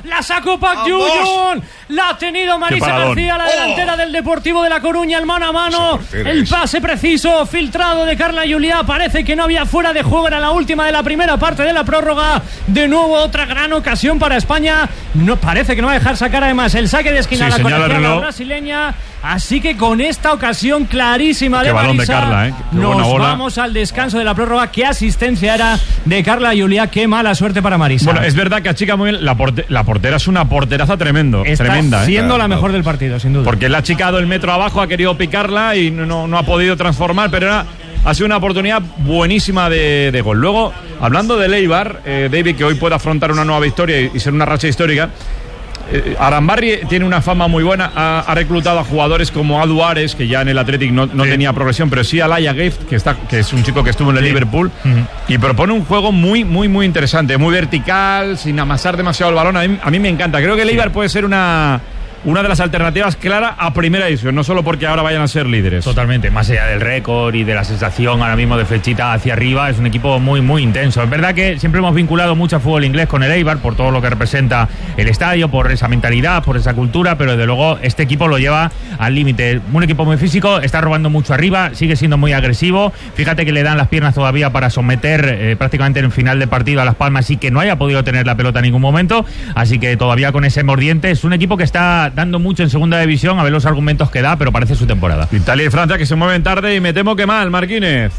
[SPEAKER 21] Pac Yuyun. La ha tenido Marisa García, la delantera del Deportivo de La Coruña, el mano a mano. El pase preciso, filtrado de Carla Juliá. Parece que no había fuera de juego, era la última de la primera parte de la prórroga. De nuevo, otra gran ocasión para España. No, parece que no va a dejar sacar además el saque de esquina a la colegiada brasileña. Así que con esta ocasión clarísima de Marisa,
[SPEAKER 3] de Carla,
[SPEAKER 21] nos vamos al descanso de la prórroga. Qué asistencia era de Carla Juliá, qué mala suerte para Marisa.
[SPEAKER 3] Bueno, es verdad que achica muy bien. La portera es una porteraza tremenda.
[SPEAKER 21] Siendo la mejor del partido, sin duda.
[SPEAKER 3] Porque le ha achicado el metro abajo, ha querido picarla y no ha podido transformar, pero ha sido una oportunidad buenísima de gol. Luego, hablando del Eibar, David, que hoy puede afrontar una nueva victoria y ser una racha histórica. Arambarri tiene una fama muy buena, ha reclutado a jugadores como Adu Ares, que ya en el Athletic no tenía progresión, pero sí a Laia Gift, que es un chico que estuvo en el Liverpool, y propone un juego muy, muy, muy interesante, muy vertical, sin amasar demasiado el balón. A mí me encanta. Creo que el Eibar puede ser una de las alternativas clara a primera división, no solo porque ahora vayan a ser líderes.
[SPEAKER 22] Totalmente, más allá del récord y de la sensación ahora mismo de flechita hacia arriba, es un equipo muy, muy intenso. Es verdad que siempre hemos vinculado mucho al fútbol inglés con el Eibar, por todo lo que representa el estadio, por esa mentalidad, por esa cultura, pero desde luego este equipo lo lleva al límite. Un equipo muy físico, está robando mucho arriba, sigue siendo muy agresivo. Fíjate que le dan las piernas todavía para someter prácticamente en el final de partido a Las Palmas, y que no haya podido tener la pelota en ningún momento, así que todavía con ese mordiente. Es un equipo que está dando mucho en segunda división, a ver los argumentos que da, pero parece su temporada.
[SPEAKER 3] Italia y Francia que se mueven tarde, y me temo que mal, Marquínez.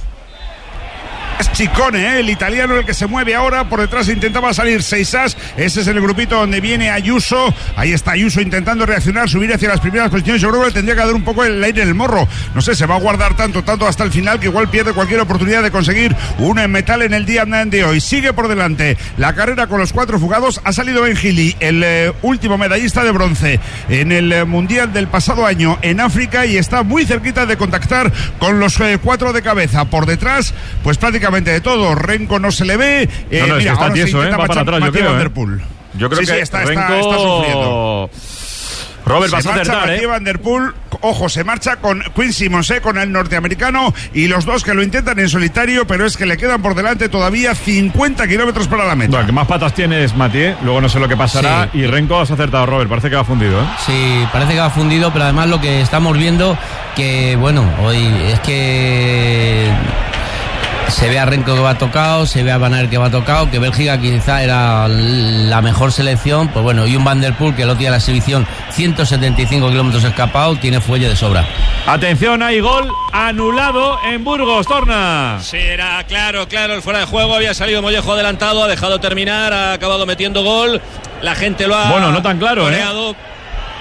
[SPEAKER 1] Es Ciccone, el italiano, el que se mueve ahora. Por detrás intentaba salir Seisas. Ese es el grupito donde viene Ayuso. Ahí está Ayuso intentando reaccionar, subir hacia las primeras posiciones. Yo creo que tendría que dar un poco el aire en el morro. No sé, se va a guardar tanto hasta el final, que igual pierde cualquier oportunidad de conseguir una en metal en el día de hoy. Sigue por delante la carrera con los 4 fugados. Ha salido Ben Gili, el último medallista de bronce en el Mundial del pasado año en África, y está muy cerquita de contactar con los 4 de cabeza. Por detrás, pues prácticamente de todo. Renko no se le ve.
[SPEAKER 3] No, mira, está tieso, va para atrás, yo creo. Yo creo que
[SPEAKER 1] está sufriendo.
[SPEAKER 3] Robert, vas a acertar,
[SPEAKER 1] Mathieu Van Der Poel, ojo, se marcha con Quinn Simmons, con el norteamericano, y los dos que lo intentan en solitario, pero es que le quedan por delante todavía 50 kilómetros para la meta.
[SPEAKER 3] Bueno, el que más patas tiene es Mathieu, luego no sé lo que pasará, y Renko has acertado, Robert, parece que va fundido,
[SPEAKER 4] Sí, parece que va fundido, pero además lo que estamos viendo, que bueno, hoy es que se ve a Renko que va tocado, se ve a Van Aert que va tocado, que Bélgica quizá era la mejor selección, pues bueno, y un Van Der Poel que lo tiene la exhibición 175 kilómetros escapado, tiene fuelle de sobra.
[SPEAKER 3] Atención, hay gol anulado en Burgos, Torna.
[SPEAKER 10] Sí, era claro, el fuera de juego, había salido Mollejo adelantado, ha dejado terminar, ha acabado metiendo gol, la gente lo ha...
[SPEAKER 3] Bueno, no tan claro,
[SPEAKER 10] goleado.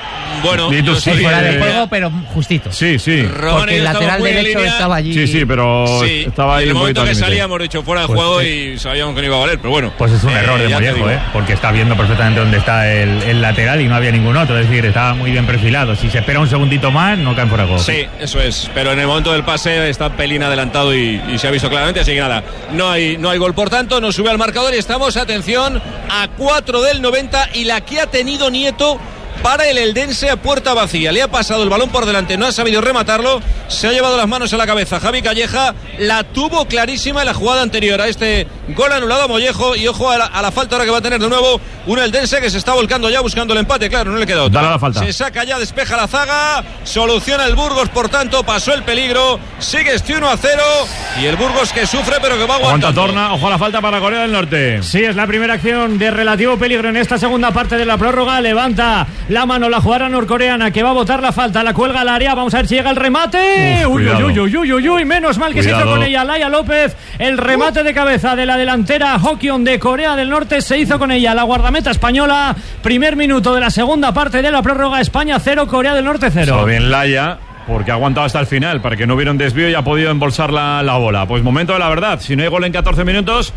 [SPEAKER 10] Bueno,
[SPEAKER 12] fuera de juego, pero justito.
[SPEAKER 3] Sí.
[SPEAKER 12] Porque el lateral derecho estaba allí.
[SPEAKER 3] Sí, pero estaba ahí
[SPEAKER 10] en el
[SPEAKER 3] un
[SPEAKER 10] momento
[SPEAKER 3] poquito
[SPEAKER 10] que
[SPEAKER 3] al límite.
[SPEAKER 10] salía hemos dicho fuera de juego y sabíamos que no iba a valer, pero bueno.
[SPEAKER 22] Pues es un error de Mollejo, porque está viendo perfectamente dónde está el lateral y no había ningún otro, es decir, estaba muy bien perfilado. Si se espera un segundito más, no caen fuera de juego.
[SPEAKER 10] Sí, eso es, pero en el momento del pase está pelín adelantado y se ha visto claramente, así que nada, no hay gol, por tanto, nos sube al marcador y estamos, atención, a 4 del 90 y la que ha tenido Nieto para el Eldense a puerta vacía. Le ha pasado el balón por delante, no ha sabido rematarlo, se ha llevado las manos a la cabeza. Javi Calleja la tuvo clarísima en la jugada anterior a este gol anulado a Mollejo, y ojo a la falta ahora que va a tener de nuevo un Eldense que se está volcando ya buscando el empate, claro, no le queda otra.
[SPEAKER 3] Dale la falta.
[SPEAKER 10] Se saca ya, despeja la zaga, soluciona el Burgos, por tanto, pasó el peligro, sigue este 1-0 y el Burgos que sufre pero que va aguantando.
[SPEAKER 3] Aguanta Torna, ojo a la falta para Corea del Norte.
[SPEAKER 7] Sí, es la primera acción de relativo peligro en esta segunda parte de la prórroga. Levanta la mano la jugadora norcoreana que va a botar la falta, la cuelga al área, vamos a ver si llega el remate. Uy, menos mal que se hizo con ella Laia López. El remate de cabeza de la delantera Hokion de Corea del Norte se hizo con ella la guardameta española. Primer minuto de la segunda parte de la prórroga. España 0, Corea del Norte 0.
[SPEAKER 3] Todo bien Laia, porque ha aguantado hasta el final para que no hubiera un desvío y ha podido embolsar la bola. Pues momento de la verdad, si no hay gol en 14 minutos,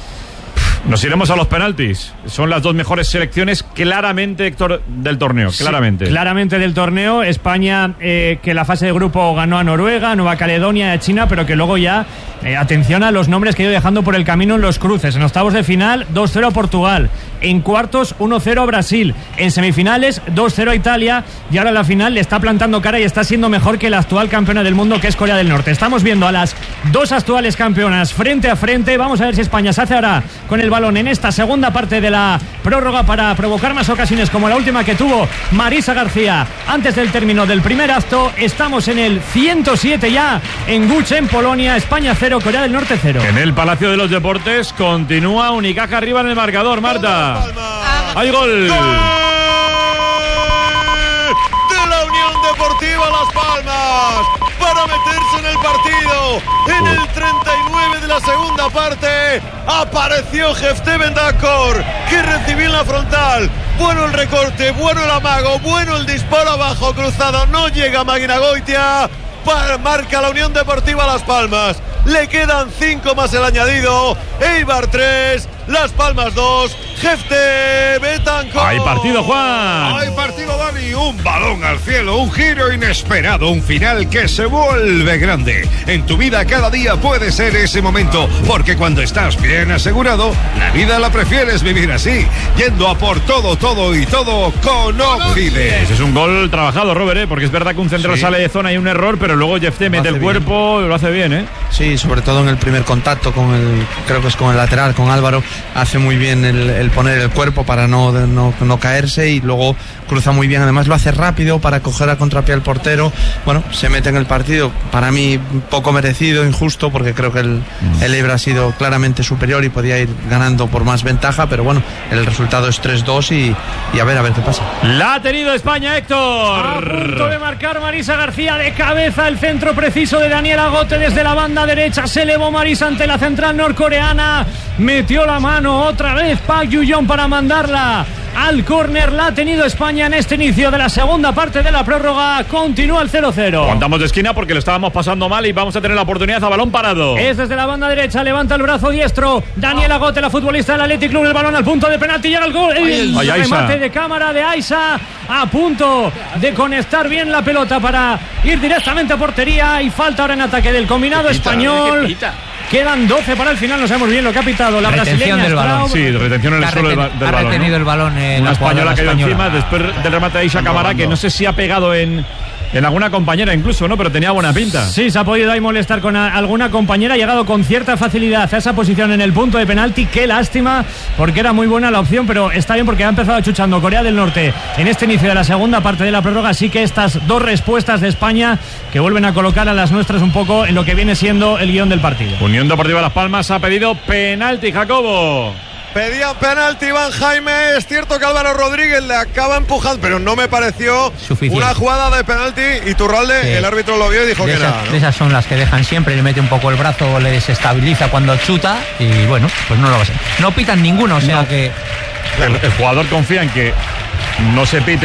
[SPEAKER 3] nos iremos a los penaltis. Son las dos mejores selecciones claramente, Héctor, del torneo. Claramente.
[SPEAKER 7] Sí, claramente del torneo. España, que la fase de grupo ganó a Noruega, Nueva Caledonia, a China, pero que luego ya, atención a los nombres que ha ido dejando por el camino en los cruces. En octavos de final, 2-0 a Portugal. En cuartos, 1-0 a Brasil. En semifinales, 2-0 a Italia. Y ahora en la final le está plantando cara y está siendo mejor que la actual campeona del mundo, que es Corea del Norte. Estamos viendo a las dos actuales campeonas frente a frente. Vamos a ver si España se hace ahora con el balón en esta segunda parte de la prórroga para provocar más ocasiones como la última que tuvo Marisa García antes del término del primer acto. Estamos en el 107 ya en Guch, en Polonia. España 0, Corea del Norte 0.
[SPEAKER 3] En el Palacio de los Deportes continúa Unicaja arriba en el marcador, Marta. ¡Hay gol!
[SPEAKER 8] ¡Gol! De la Unión Deportiva Las Palmas para meterse en el partido. En el 39 de la segunda parte apareció Jefté Bendakor, que recibió en la frontal. Bueno el recorte, bueno el amago, bueno el disparo abajo cruzado. No llega Máquina Goitia. Marca la Unión Deportiva Las Palmas. Le quedan 5 más el añadido. Eibar 3, Las Palmas 2, Jefté Betancor.
[SPEAKER 3] Hay partido, Juan.
[SPEAKER 18] Hay partido, Dani. Un balón al cielo, un giro inesperado, un final que se vuelve grande. En tu vida cada día puede ser ese momento, porque cuando estás bien asegurado, la vida la prefieres vivir así, yendo a por todo y todo con Occident.
[SPEAKER 3] Ese es un gol trabajado, Robert, porque es verdad que un central sale de zona y un error, pero luego Jefté mete el cuerpo y lo hace bien, ¿eh?
[SPEAKER 2] Sí, sobre todo en el primer contacto creo que es con el lateral, con Álvaro, hace muy bien el poner el cuerpo para no caerse, y luego cruza muy bien, además lo hace rápido para coger a contrapié al portero. Bueno, se mete en el partido, para mí poco merecido, injusto, porque creo que el Eibar ha sido claramente superior y podía ir ganando por más ventaja, pero bueno, el resultado es 3-2 y a ver qué pasa.
[SPEAKER 3] La ha tenido España, Héctor.
[SPEAKER 7] A punto de marcar Marisa García de cabeza, el centro preciso de Daniela Gote desde la banda derecha. Se elevó Marisa ante la central norcoreana, metió la mano otra vez Park Yu-yeon para mandarla al córner. La ha tenido España en este inicio de la segunda parte de la prórroga. Continúa el 0-0.
[SPEAKER 3] Aguantamos de esquina porque lo estábamos pasando mal y vamos a tener la oportunidad a balón parado.
[SPEAKER 7] Es desde la banda derecha, levanta el brazo diestro Daniela Gote, la futbolista del Athletic Club. El balón al punto de penalti, llega el gol. El remate de cámara de Aisa, a punto de conectar bien la pelota para ir directamente a portería, y falta ahora en ataque del combinado español. Quedan 12 para el final, no sabemos bien lo que ha pitado la
[SPEAKER 12] retención
[SPEAKER 7] brasileña
[SPEAKER 12] del balón.
[SPEAKER 3] Sí, retención en el suelo del balón.
[SPEAKER 12] Ha retenido el balón
[SPEAKER 3] una española que ha ido encima después del remate de Aisha Camara, que no sé si ha pegado en alguna compañera incluso, ¿no? Pero tenía buena pinta.
[SPEAKER 7] Sí, se ha podido ahí molestar con alguna compañera. Ha llegado con cierta facilidad a esa posición en el punto de penalti. Qué lástima, porque era muy buena la opción, pero está bien porque ha empezado chuchando Corea del Norte en este inicio de la segunda parte de la prórroga. Así que estas dos respuestas de España que vuelven a colocar a las nuestras un poco en lo que viene siendo el guión del partido.
[SPEAKER 3] Unión Deportiva Las Palmas ha pedido penalti, Jacobo.
[SPEAKER 8] Pedían penalti Iván Jaime. Es cierto que Álvaro Rodríguez le acaba empujando, pero no me pareció una jugada de penalti. Iturralde, sí, el árbitro lo vio y dijo que nada, ¿no?
[SPEAKER 12] Esas son las que dejan siempre, le mete un poco el brazo, le desestabiliza cuando chuta, y bueno, pues no lo va a ser. No pitan ninguno, o sea que...
[SPEAKER 3] El jugador confía en que no se piten,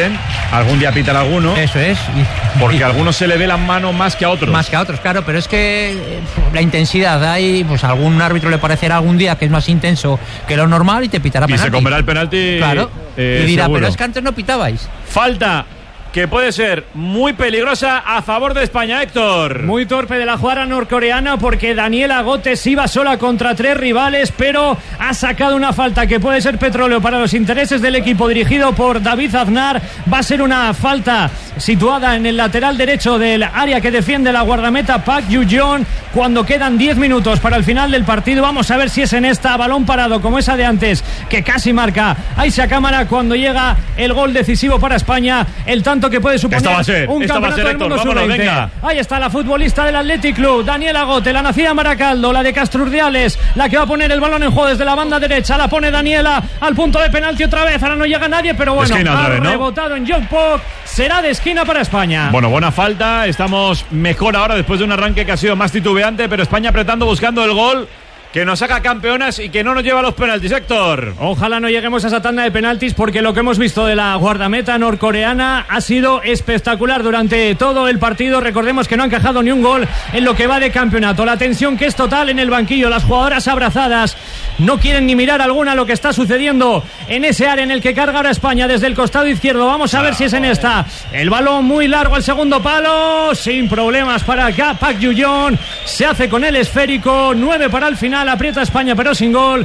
[SPEAKER 3] algún día pitar alguno.
[SPEAKER 12] Eso es.
[SPEAKER 3] Porque a algunos se le ve la mano más que a otros.
[SPEAKER 12] Más que a otros, claro, pero es que la intensidad hay, pues a algún árbitro le parecerá algún día que es más intenso que lo normal y te pitará penalti.
[SPEAKER 3] Y se comerá el penalti.
[SPEAKER 12] Claro. Y dirá,
[SPEAKER 3] seguro.
[SPEAKER 12] pero es que antes no pitabais.
[SPEAKER 3] Falta que puede ser muy peligrosa a favor de España, Héctor.
[SPEAKER 7] Muy torpe de la jugada norcoreana porque Daniela Gotes iba sola contra 3 rivales, pero ha sacado una falta que puede ser petróleo para los intereses del equipo dirigido por David Aznar. Va a ser una falta situada en el lateral derecho del área que defiende la guardameta Park Yu-jeon cuando quedan 10 minutos para el final del partido. Vamos a ver si es en esta, balón parado como esa de antes, que casi marca Aisha Cámara cuando llega el gol decisivo para España, el tanto que puede suponer un campeonato del mundo sub-20. Ahí está la futbolista del Athletic Club, Daniela Gote, la nacida en Baracaldo, la de Castrurdiales, la que va a poner el balón en juego desde la banda derecha. La pone Daniela al punto de penalti otra vez. Ahora no llega nadie, pero bueno, ha rebotado en John Pop. Será de esquina para España.
[SPEAKER 3] Bueno, buena falta. Estamos mejor ahora después de un arranque que ha sido más titubeante, pero España apretando, buscando el gol que nos haga campeonas y que no nos lleva a los penaltis, Héctor.
[SPEAKER 7] Ojalá no lleguemos a esa tanda de penaltis porque lo que hemos visto de la guardameta norcoreana ha sido espectacular durante todo el partido. Recordemos que no ha encajado ni un gol en lo que va de campeonato. La tensión que es total en el banquillo, las jugadoras abrazadas, no quieren ni mirar alguna lo que está sucediendo en ese área en el que carga ahora España desde el costado izquierdo. Vamos a ver si es en esta. El balón muy largo al segundo palo, sin problemas para acá. Park Yu-jeon se hace con el esférico. 9 para el final. Aprieta España pero sin gol.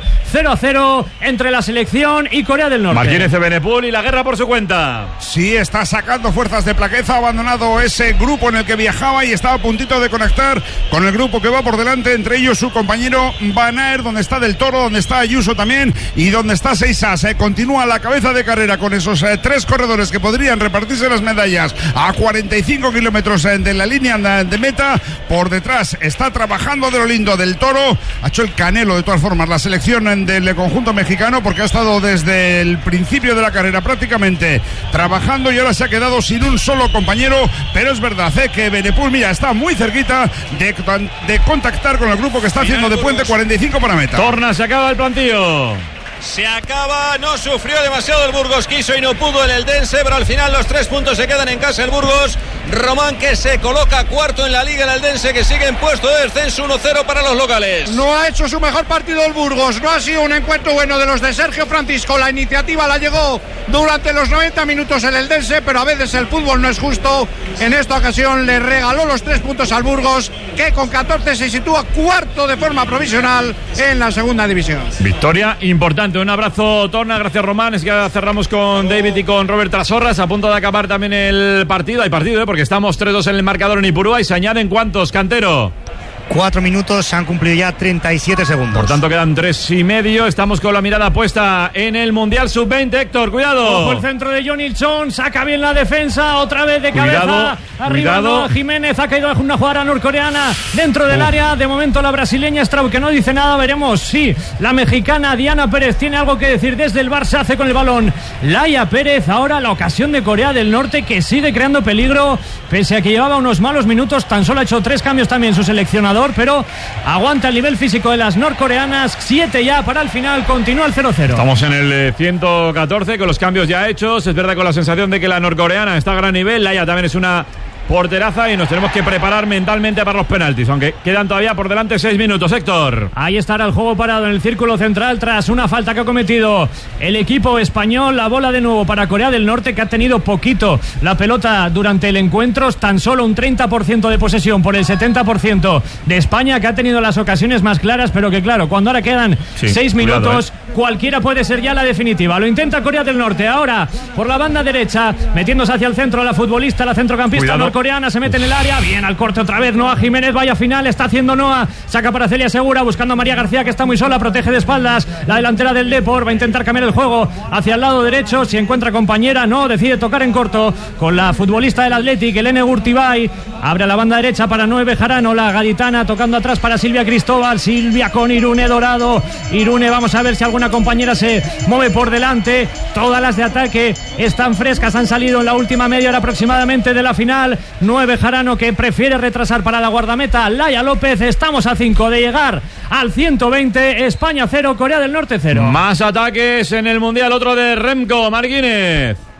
[SPEAKER 7] 0-0 entre la selección y Corea del Norte.
[SPEAKER 3] Martínez de Benepul y la guerra por su cuenta.
[SPEAKER 1] Sí, está sacando fuerzas de Plaqueza. Ha abandonado ese grupo en el que viajaba y estaba a puntito de conectar con el grupo que va por delante, entre ellos su compañero Van Aert, donde está Del Toro, donde está Ayuso también y donde está Seisas. Continúa a la cabeza de carrera con esos 3 corredores que podrían repartirse las medallas a 45 kilómetros de la línea de meta. Por detrás está trabajando de lo lindo Del Toro. Ha hecho el canelo de todas formas la selección del conjunto mexicano porque ha estado desde el principio de la carrera prácticamente trabajando y ahora se ha quedado sin un solo compañero, pero es verdad que Benepul, mira, está muy cerquita de contactar con el grupo que está haciendo de puente. 45 para meta.
[SPEAKER 3] Torna, se acaba el plantillo.
[SPEAKER 10] Se acaba, no sufrió demasiado el Burgos, quiso y no pudo el Eldense, pero al final los 3 puntos se quedan en casa el Burgos. Román que se coloca cuarto en la liga, el Eldense que sigue en puesto de descenso. 1-0 para los locales.
[SPEAKER 6] No ha hecho su mejor partido el Burgos, no ha sido un encuentro bueno de los de Sergio Francisco. La iniciativa la llegó durante los 90 minutos el Eldense, pero a veces el fútbol no es justo. En esta ocasión le regaló los 3 puntos al Burgos, que con 14 se sitúa cuarto de forma provisional en la segunda división.
[SPEAKER 3] Victoria importante. Un abrazo, Torna, gracias Román. Es que ya cerramos con David y con Robert Trasorras. A punto de acabar también el partido. Hay partido, porque estamos 3-2 en el marcador en Ipurúa. ¿Y se añaden cuántos, Cantero?
[SPEAKER 9] 4 minutos, se han cumplido ya 37 segundos.
[SPEAKER 3] Por tanto quedan 3,5. Estamos con la mirada puesta en el Mundial Sub-20. Héctor, cuidado.
[SPEAKER 7] Ojo el centro de Johnny Chon, saca bien la defensa, otra vez de cabeza. Arriba no, Jiménez, ha caído una jugadora norcoreana dentro del área. De momento la brasileña Straub, que no dice nada, veremos si la mexicana Diana Pérez tiene algo que decir desde el bar. Se hace con el balón Laia Pérez. Ahora la ocasión de Corea del Norte, que sigue creando peligro, pese a que llevaba unos malos minutos. Tan solo ha hecho 3 cambios también su seleccionador, pero aguanta el nivel físico de las norcoreanas. 7 ya para el final, continúa el 0-0.
[SPEAKER 3] Estamos en el 114 con los cambios ya hechos. Es verdad, con la sensación de que la norcoreana está a gran nivel. Laia también es una porteraza y nos tenemos que preparar mentalmente para los penaltis, aunque quedan todavía por delante 6 minutos, Héctor.
[SPEAKER 7] Ahí estará el juego parado en el círculo central tras una falta que ha cometido el equipo español. La bola de nuevo para Corea del Norte, que ha tenido poquito la pelota durante el encuentro, tan solo un 30% de posesión por el 70% de España, que ha tenido las ocasiones más claras, pero que claro, cuando ahora quedan 6 minutos, cualquiera puede ser ya la definitiva. Lo intenta Corea del Norte, ahora por la banda derecha, metiéndose hacia el centro la futbolista, la centrocampista norcoreana, se mete en el área, bien al corte otra vez Noa Jiménez, vaya final está haciendo Noa, saca para Celia Segura, buscando a María García, que está muy sola, protege de espaldas la delantera del Depor, va a intentar cambiar el juego hacia el lado derecho, si encuentra compañera, no, decide tocar en corto con la futbolista del Athletic, Elene Gurtibay, abre a la banda derecha para Noé Bejarano, la gaditana, tocando atrás para Silvia Cristóbal, Silvia con Irune Dorado, Irune, vamos a ver si alguna compañera se mueve por delante. Todas las de ataque están frescas, han salido en la última media hora aproximadamente de la final. 9 Jarano, que prefiere retrasar para la guardameta Laia López. Estamos a 5 de llegar al 120. España 0, Corea del Norte 0.
[SPEAKER 3] Más ataques en el Mundial, otro de Remco Martínez.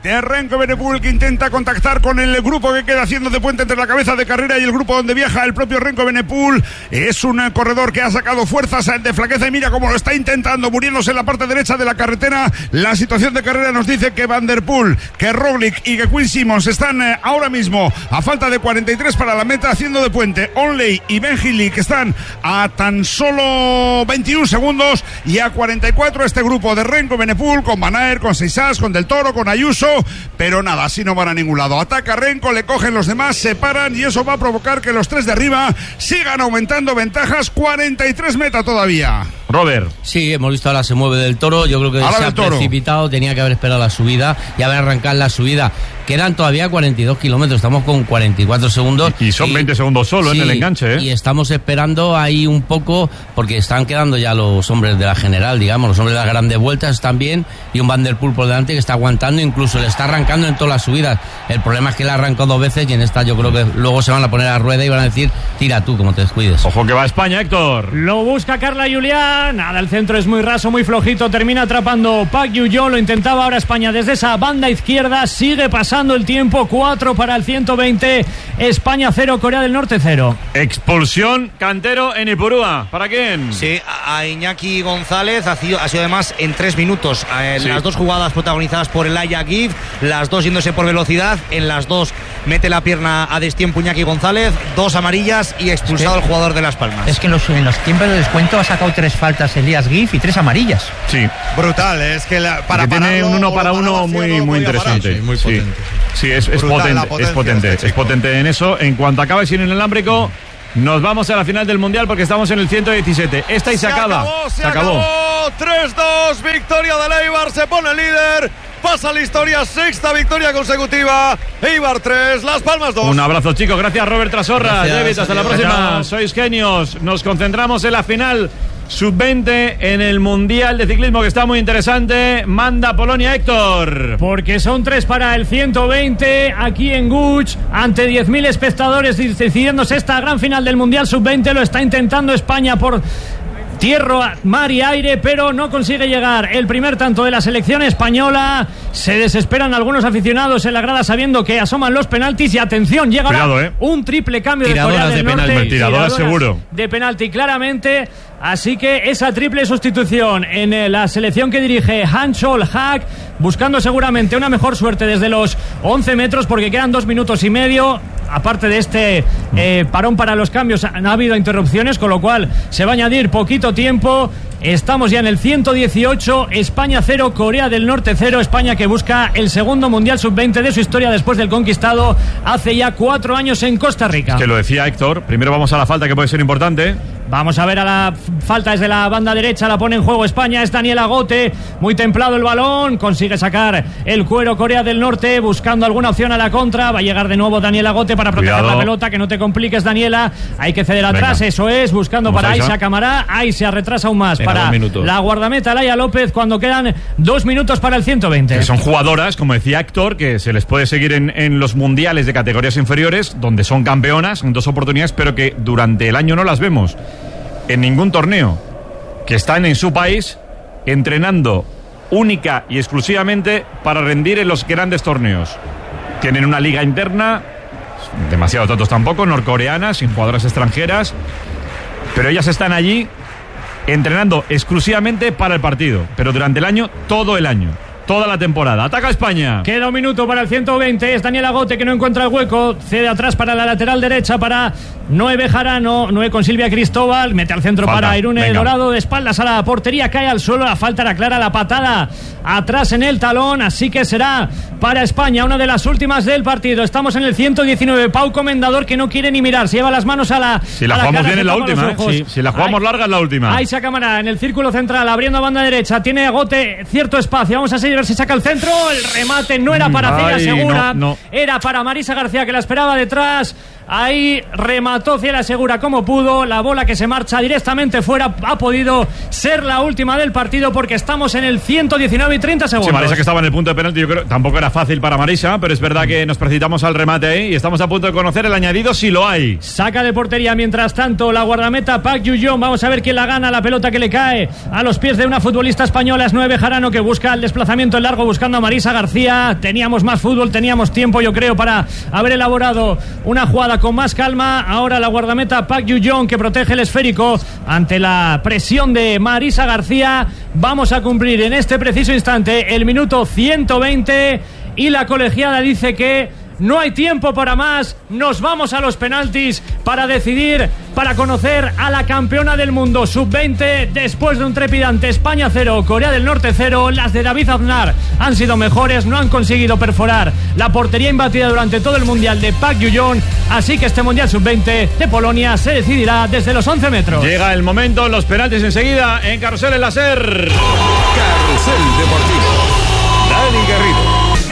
[SPEAKER 1] de Renko Benepul, que intenta contactar con el grupo que queda haciendo de puente entre la cabeza de carrera y el grupo donde viaja el propio Renko Benepul. Es un corredor que ha sacado fuerzas de flaqueza y mira cómo lo está intentando, muriéndose en la parte derecha de la carretera. La situación de carrera nos dice que Van der Poel, que Roglic y que Quinn Simmons están ahora mismo a falta de 43 para la meta haciendo de puente. Onley y Ben Hindley, que están a tan solo 21 segundos, y a 44 este grupo de Renko Benepul con Van Aert, con Seisas, con Del Toro, con Ayuso, pero nada, así no van a ningún lado. Ataca Renko, le cogen los demás, se paran y eso va a provocar que los tres de arriba sigan aumentando ventajas. 43 meta todavía.
[SPEAKER 3] Robert.
[SPEAKER 4] Sí, hemos visto ahora se mueve Del Toro. Yo creo que se ha precipitado, tenía que haber esperado la subida y haber arrancado la subida. Quedan todavía 42 kilómetros, estamos con 44 segundos.
[SPEAKER 3] Y son 20 segundos solo, sí, en el enganche, ¿eh?
[SPEAKER 4] Y estamos esperando ahí un poco, porque están quedando ya los hombres de la general, digamos, los hombres de las grandes vueltas están bien, y un Van der Poel por delante que está aguantando, incluso le está arrancando en todas las subidas. El problema es que le arrancó 2 veces y en esta yo creo que luego se van a poner a rueda y van a decir, tira tú, como te descuides.
[SPEAKER 3] Ojo que va a España, Héctor.
[SPEAKER 7] Lo busca Carla Julián, nada, el centro es muy raso, muy flojito, termina atrapando Park Yu-jong, lo intentaba ahora España desde esa banda izquierda, sigue pasando el tiempo. 4 para el 120, España 0, Corea del Norte 0.
[SPEAKER 3] Expulsión, Cantero en Ipurúa. ¿Para quién?
[SPEAKER 9] Sí, a Iñaki González, ha sido además en 3 minutos. Sí. Las 2 jugadas protagonizadas por el Aya Gif, las 2 yéndose por velocidad, en las 2 mete la pierna a destiempo Iñaki González, 2 amarillas y expulsado el jugador de Las Palmas.
[SPEAKER 12] Es que en los tiempos de descuento ha sacado 3 faltas Elías Gif y 3 amarillas.
[SPEAKER 3] Sí.
[SPEAKER 8] Brutal, es que
[SPEAKER 3] para tiene un 1 para 1 muy interesante.
[SPEAKER 4] Sí, muy potente.
[SPEAKER 3] Sí, es potente en eso. En cuanto acabe sin el inalámbrico, nos vamos a la final del Mundial porque estamos en el 117. Esta y se acaba.
[SPEAKER 8] Se acabó. 3-2, victoria del Eibar, se pone líder. Pasa la historia, 6ª victoria consecutiva. Eibar 3, Las Palmas 2.
[SPEAKER 3] Un abrazo, chicos. Gracias, Robert Trasorra. David, hasta la próxima. Sois genios. Nos concentramos en la final Sub-20 en el Mundial de Ciclismo, que está muy interesante. Manda Polonia, Héctor.
[SPEAKER 7] Porque son 3 para el 120 aquí en Guch, ante 10.000 espectadores decidiéndose esta gran final del Mundial Sub-20. Lo está intentando España por tierra, mar y aire, pero no consigue llegar. El primer tanto de la selección española. Se desesperan algunos aficionados en la grada sabiendo que asoman los penaltis. Y atención, llega ahora un triple cambio de Corea del Norte.
[SPEAKER 3] Tiradoras seguro.
[SPEAKER 7] De penalti, claramente. Así que esa triple sustitución en la selección que dirige Han-Chol Hak, buscando seguramente una mejor suerte desde los 11 metros, porque quedan 2 minutos y medio. Aparte de este parón para los cambios, ha habido interrupciones, con lo cual se va a añadir poquito tiempo. Estamos ya en el 118, España 0, Corea del Norte 0. España que busca el segundo Mundial Sub-20 de su historia después del conquistado hace ya 4 años en Costa Rica.
[SPEAKER 3] Que lo decía Héctor, primero vamos a la falta, que puede ser importante.
[SPEAKER 7] Vamos a ver a la falta desde la banda derecha, la pone en juego España, es Daniel Agote, muy templado el balón, consigue sacar el cuero Corea del Norte, buscando alguna opción a la contra, va a llegar de nuevo Daniel Agote para proteger la pelota, que no te compliques, Daniela, hay que ceder atrás. Venga. Eso es, buscando para Aisha Camará, Aisha retrasa aún más. Venga, para la guardameta Laia López, cuando quedan 2 minutos para el 120.
[SPEAKER 3] Que son jugadoras, como decía Héctor, que se les puede seguir en los mundiales de categorías inferiores, donde son campeonas en 2 oportunidades, pero que durante el año no las vemos en ningún torneo, que están en su país entrenando única y exclusivamente para rendir en los grandes torneos. Tienen una liga interna, demasiado tontos tampoco, norcoreanas, sin jugadoras extranjeras, pero ellas están allí entrenando exclusivamente para el partido, pero durante el año, todo el año, toda la temporada. Ataca España.
[SPEAKER 7] Queda 1 minuto para el 120. Es Daniel Agote que no encuentra el hueco. Cede atrás para la lateral derecha para Noé Bejarano. Noé con Silvia Cristóbal. Mete al centro para Irune Dorado. De espaldas a la portería. Cae al suelo. La falta era clara. La patada atrás en el talón. Así que será para España una de las últimas del partido. Estamos en el 119. Pau Comendador, que no quiere ni mirar. Se lleva las manos a la.
[SPEAKER 3] Si la jugamos bien en la última. Si la jugamos larga en la última.
[SPEAKER 7] Aisha Camará en el círculo central. Abriendo a banda derecha. Tiene Agote cierto espacio. Vamos a seguir a ver si saca el centro. El remate no era para Celia Segura. No. Era para Marisa García, que la esperaba detrás. Ahí remató Ciela Segura como pudo. La bola que se marcha directamente fuera ha podido ser la última del partido, porque estamos en el 119 y 30 segundos.
[SPEAKER 3] Sí, Marisa, que estaba en el punto de penalti, yo creo tampoco era fácil para Marisa, pero es verdad que nos precipitamos al remate ahí y estamos a punto de conocer el añadido, si lo hay.
[SPEAKER 7] Saca de portería mientras tanto la guardameta Park Yu-jong. Vamos a ver quién la gana. La pelota que le cae a los pies de una futbolista española es Noé Bejarano, que busca el desplazamiento lanzamiento en largo buscando a Marisa García. Teníamos más fútbol, teníamos tiempo, yo creo, para haber elaborado una jugada con más calma. Ahora la guardameta Park Yu-jong, que protege el esférico ante la presión de Marisa García. Vamos a cumplir en este preciso instante el minuto 120 y la colegiada dice que no hay tiempo para más. Nos vamos a los penaltis para decidir, para conocer a la campeona del mundo sub-20 después de un trepidante España 0, Corea del Norte 0. Las de David Aznar han sido mejores, no han conseguido perforar la portería imbatida durante todo el mundial de Park Yu-jong, así que este mundial sub-20 de Polonia se decidirá desde los 11 metros.
[SPEAKER 3] Llega el momento, los penaltis enseguida en Carrusel en la SER.
[SPEAKER 18] Carrusel Deportivo. Dani Garrido.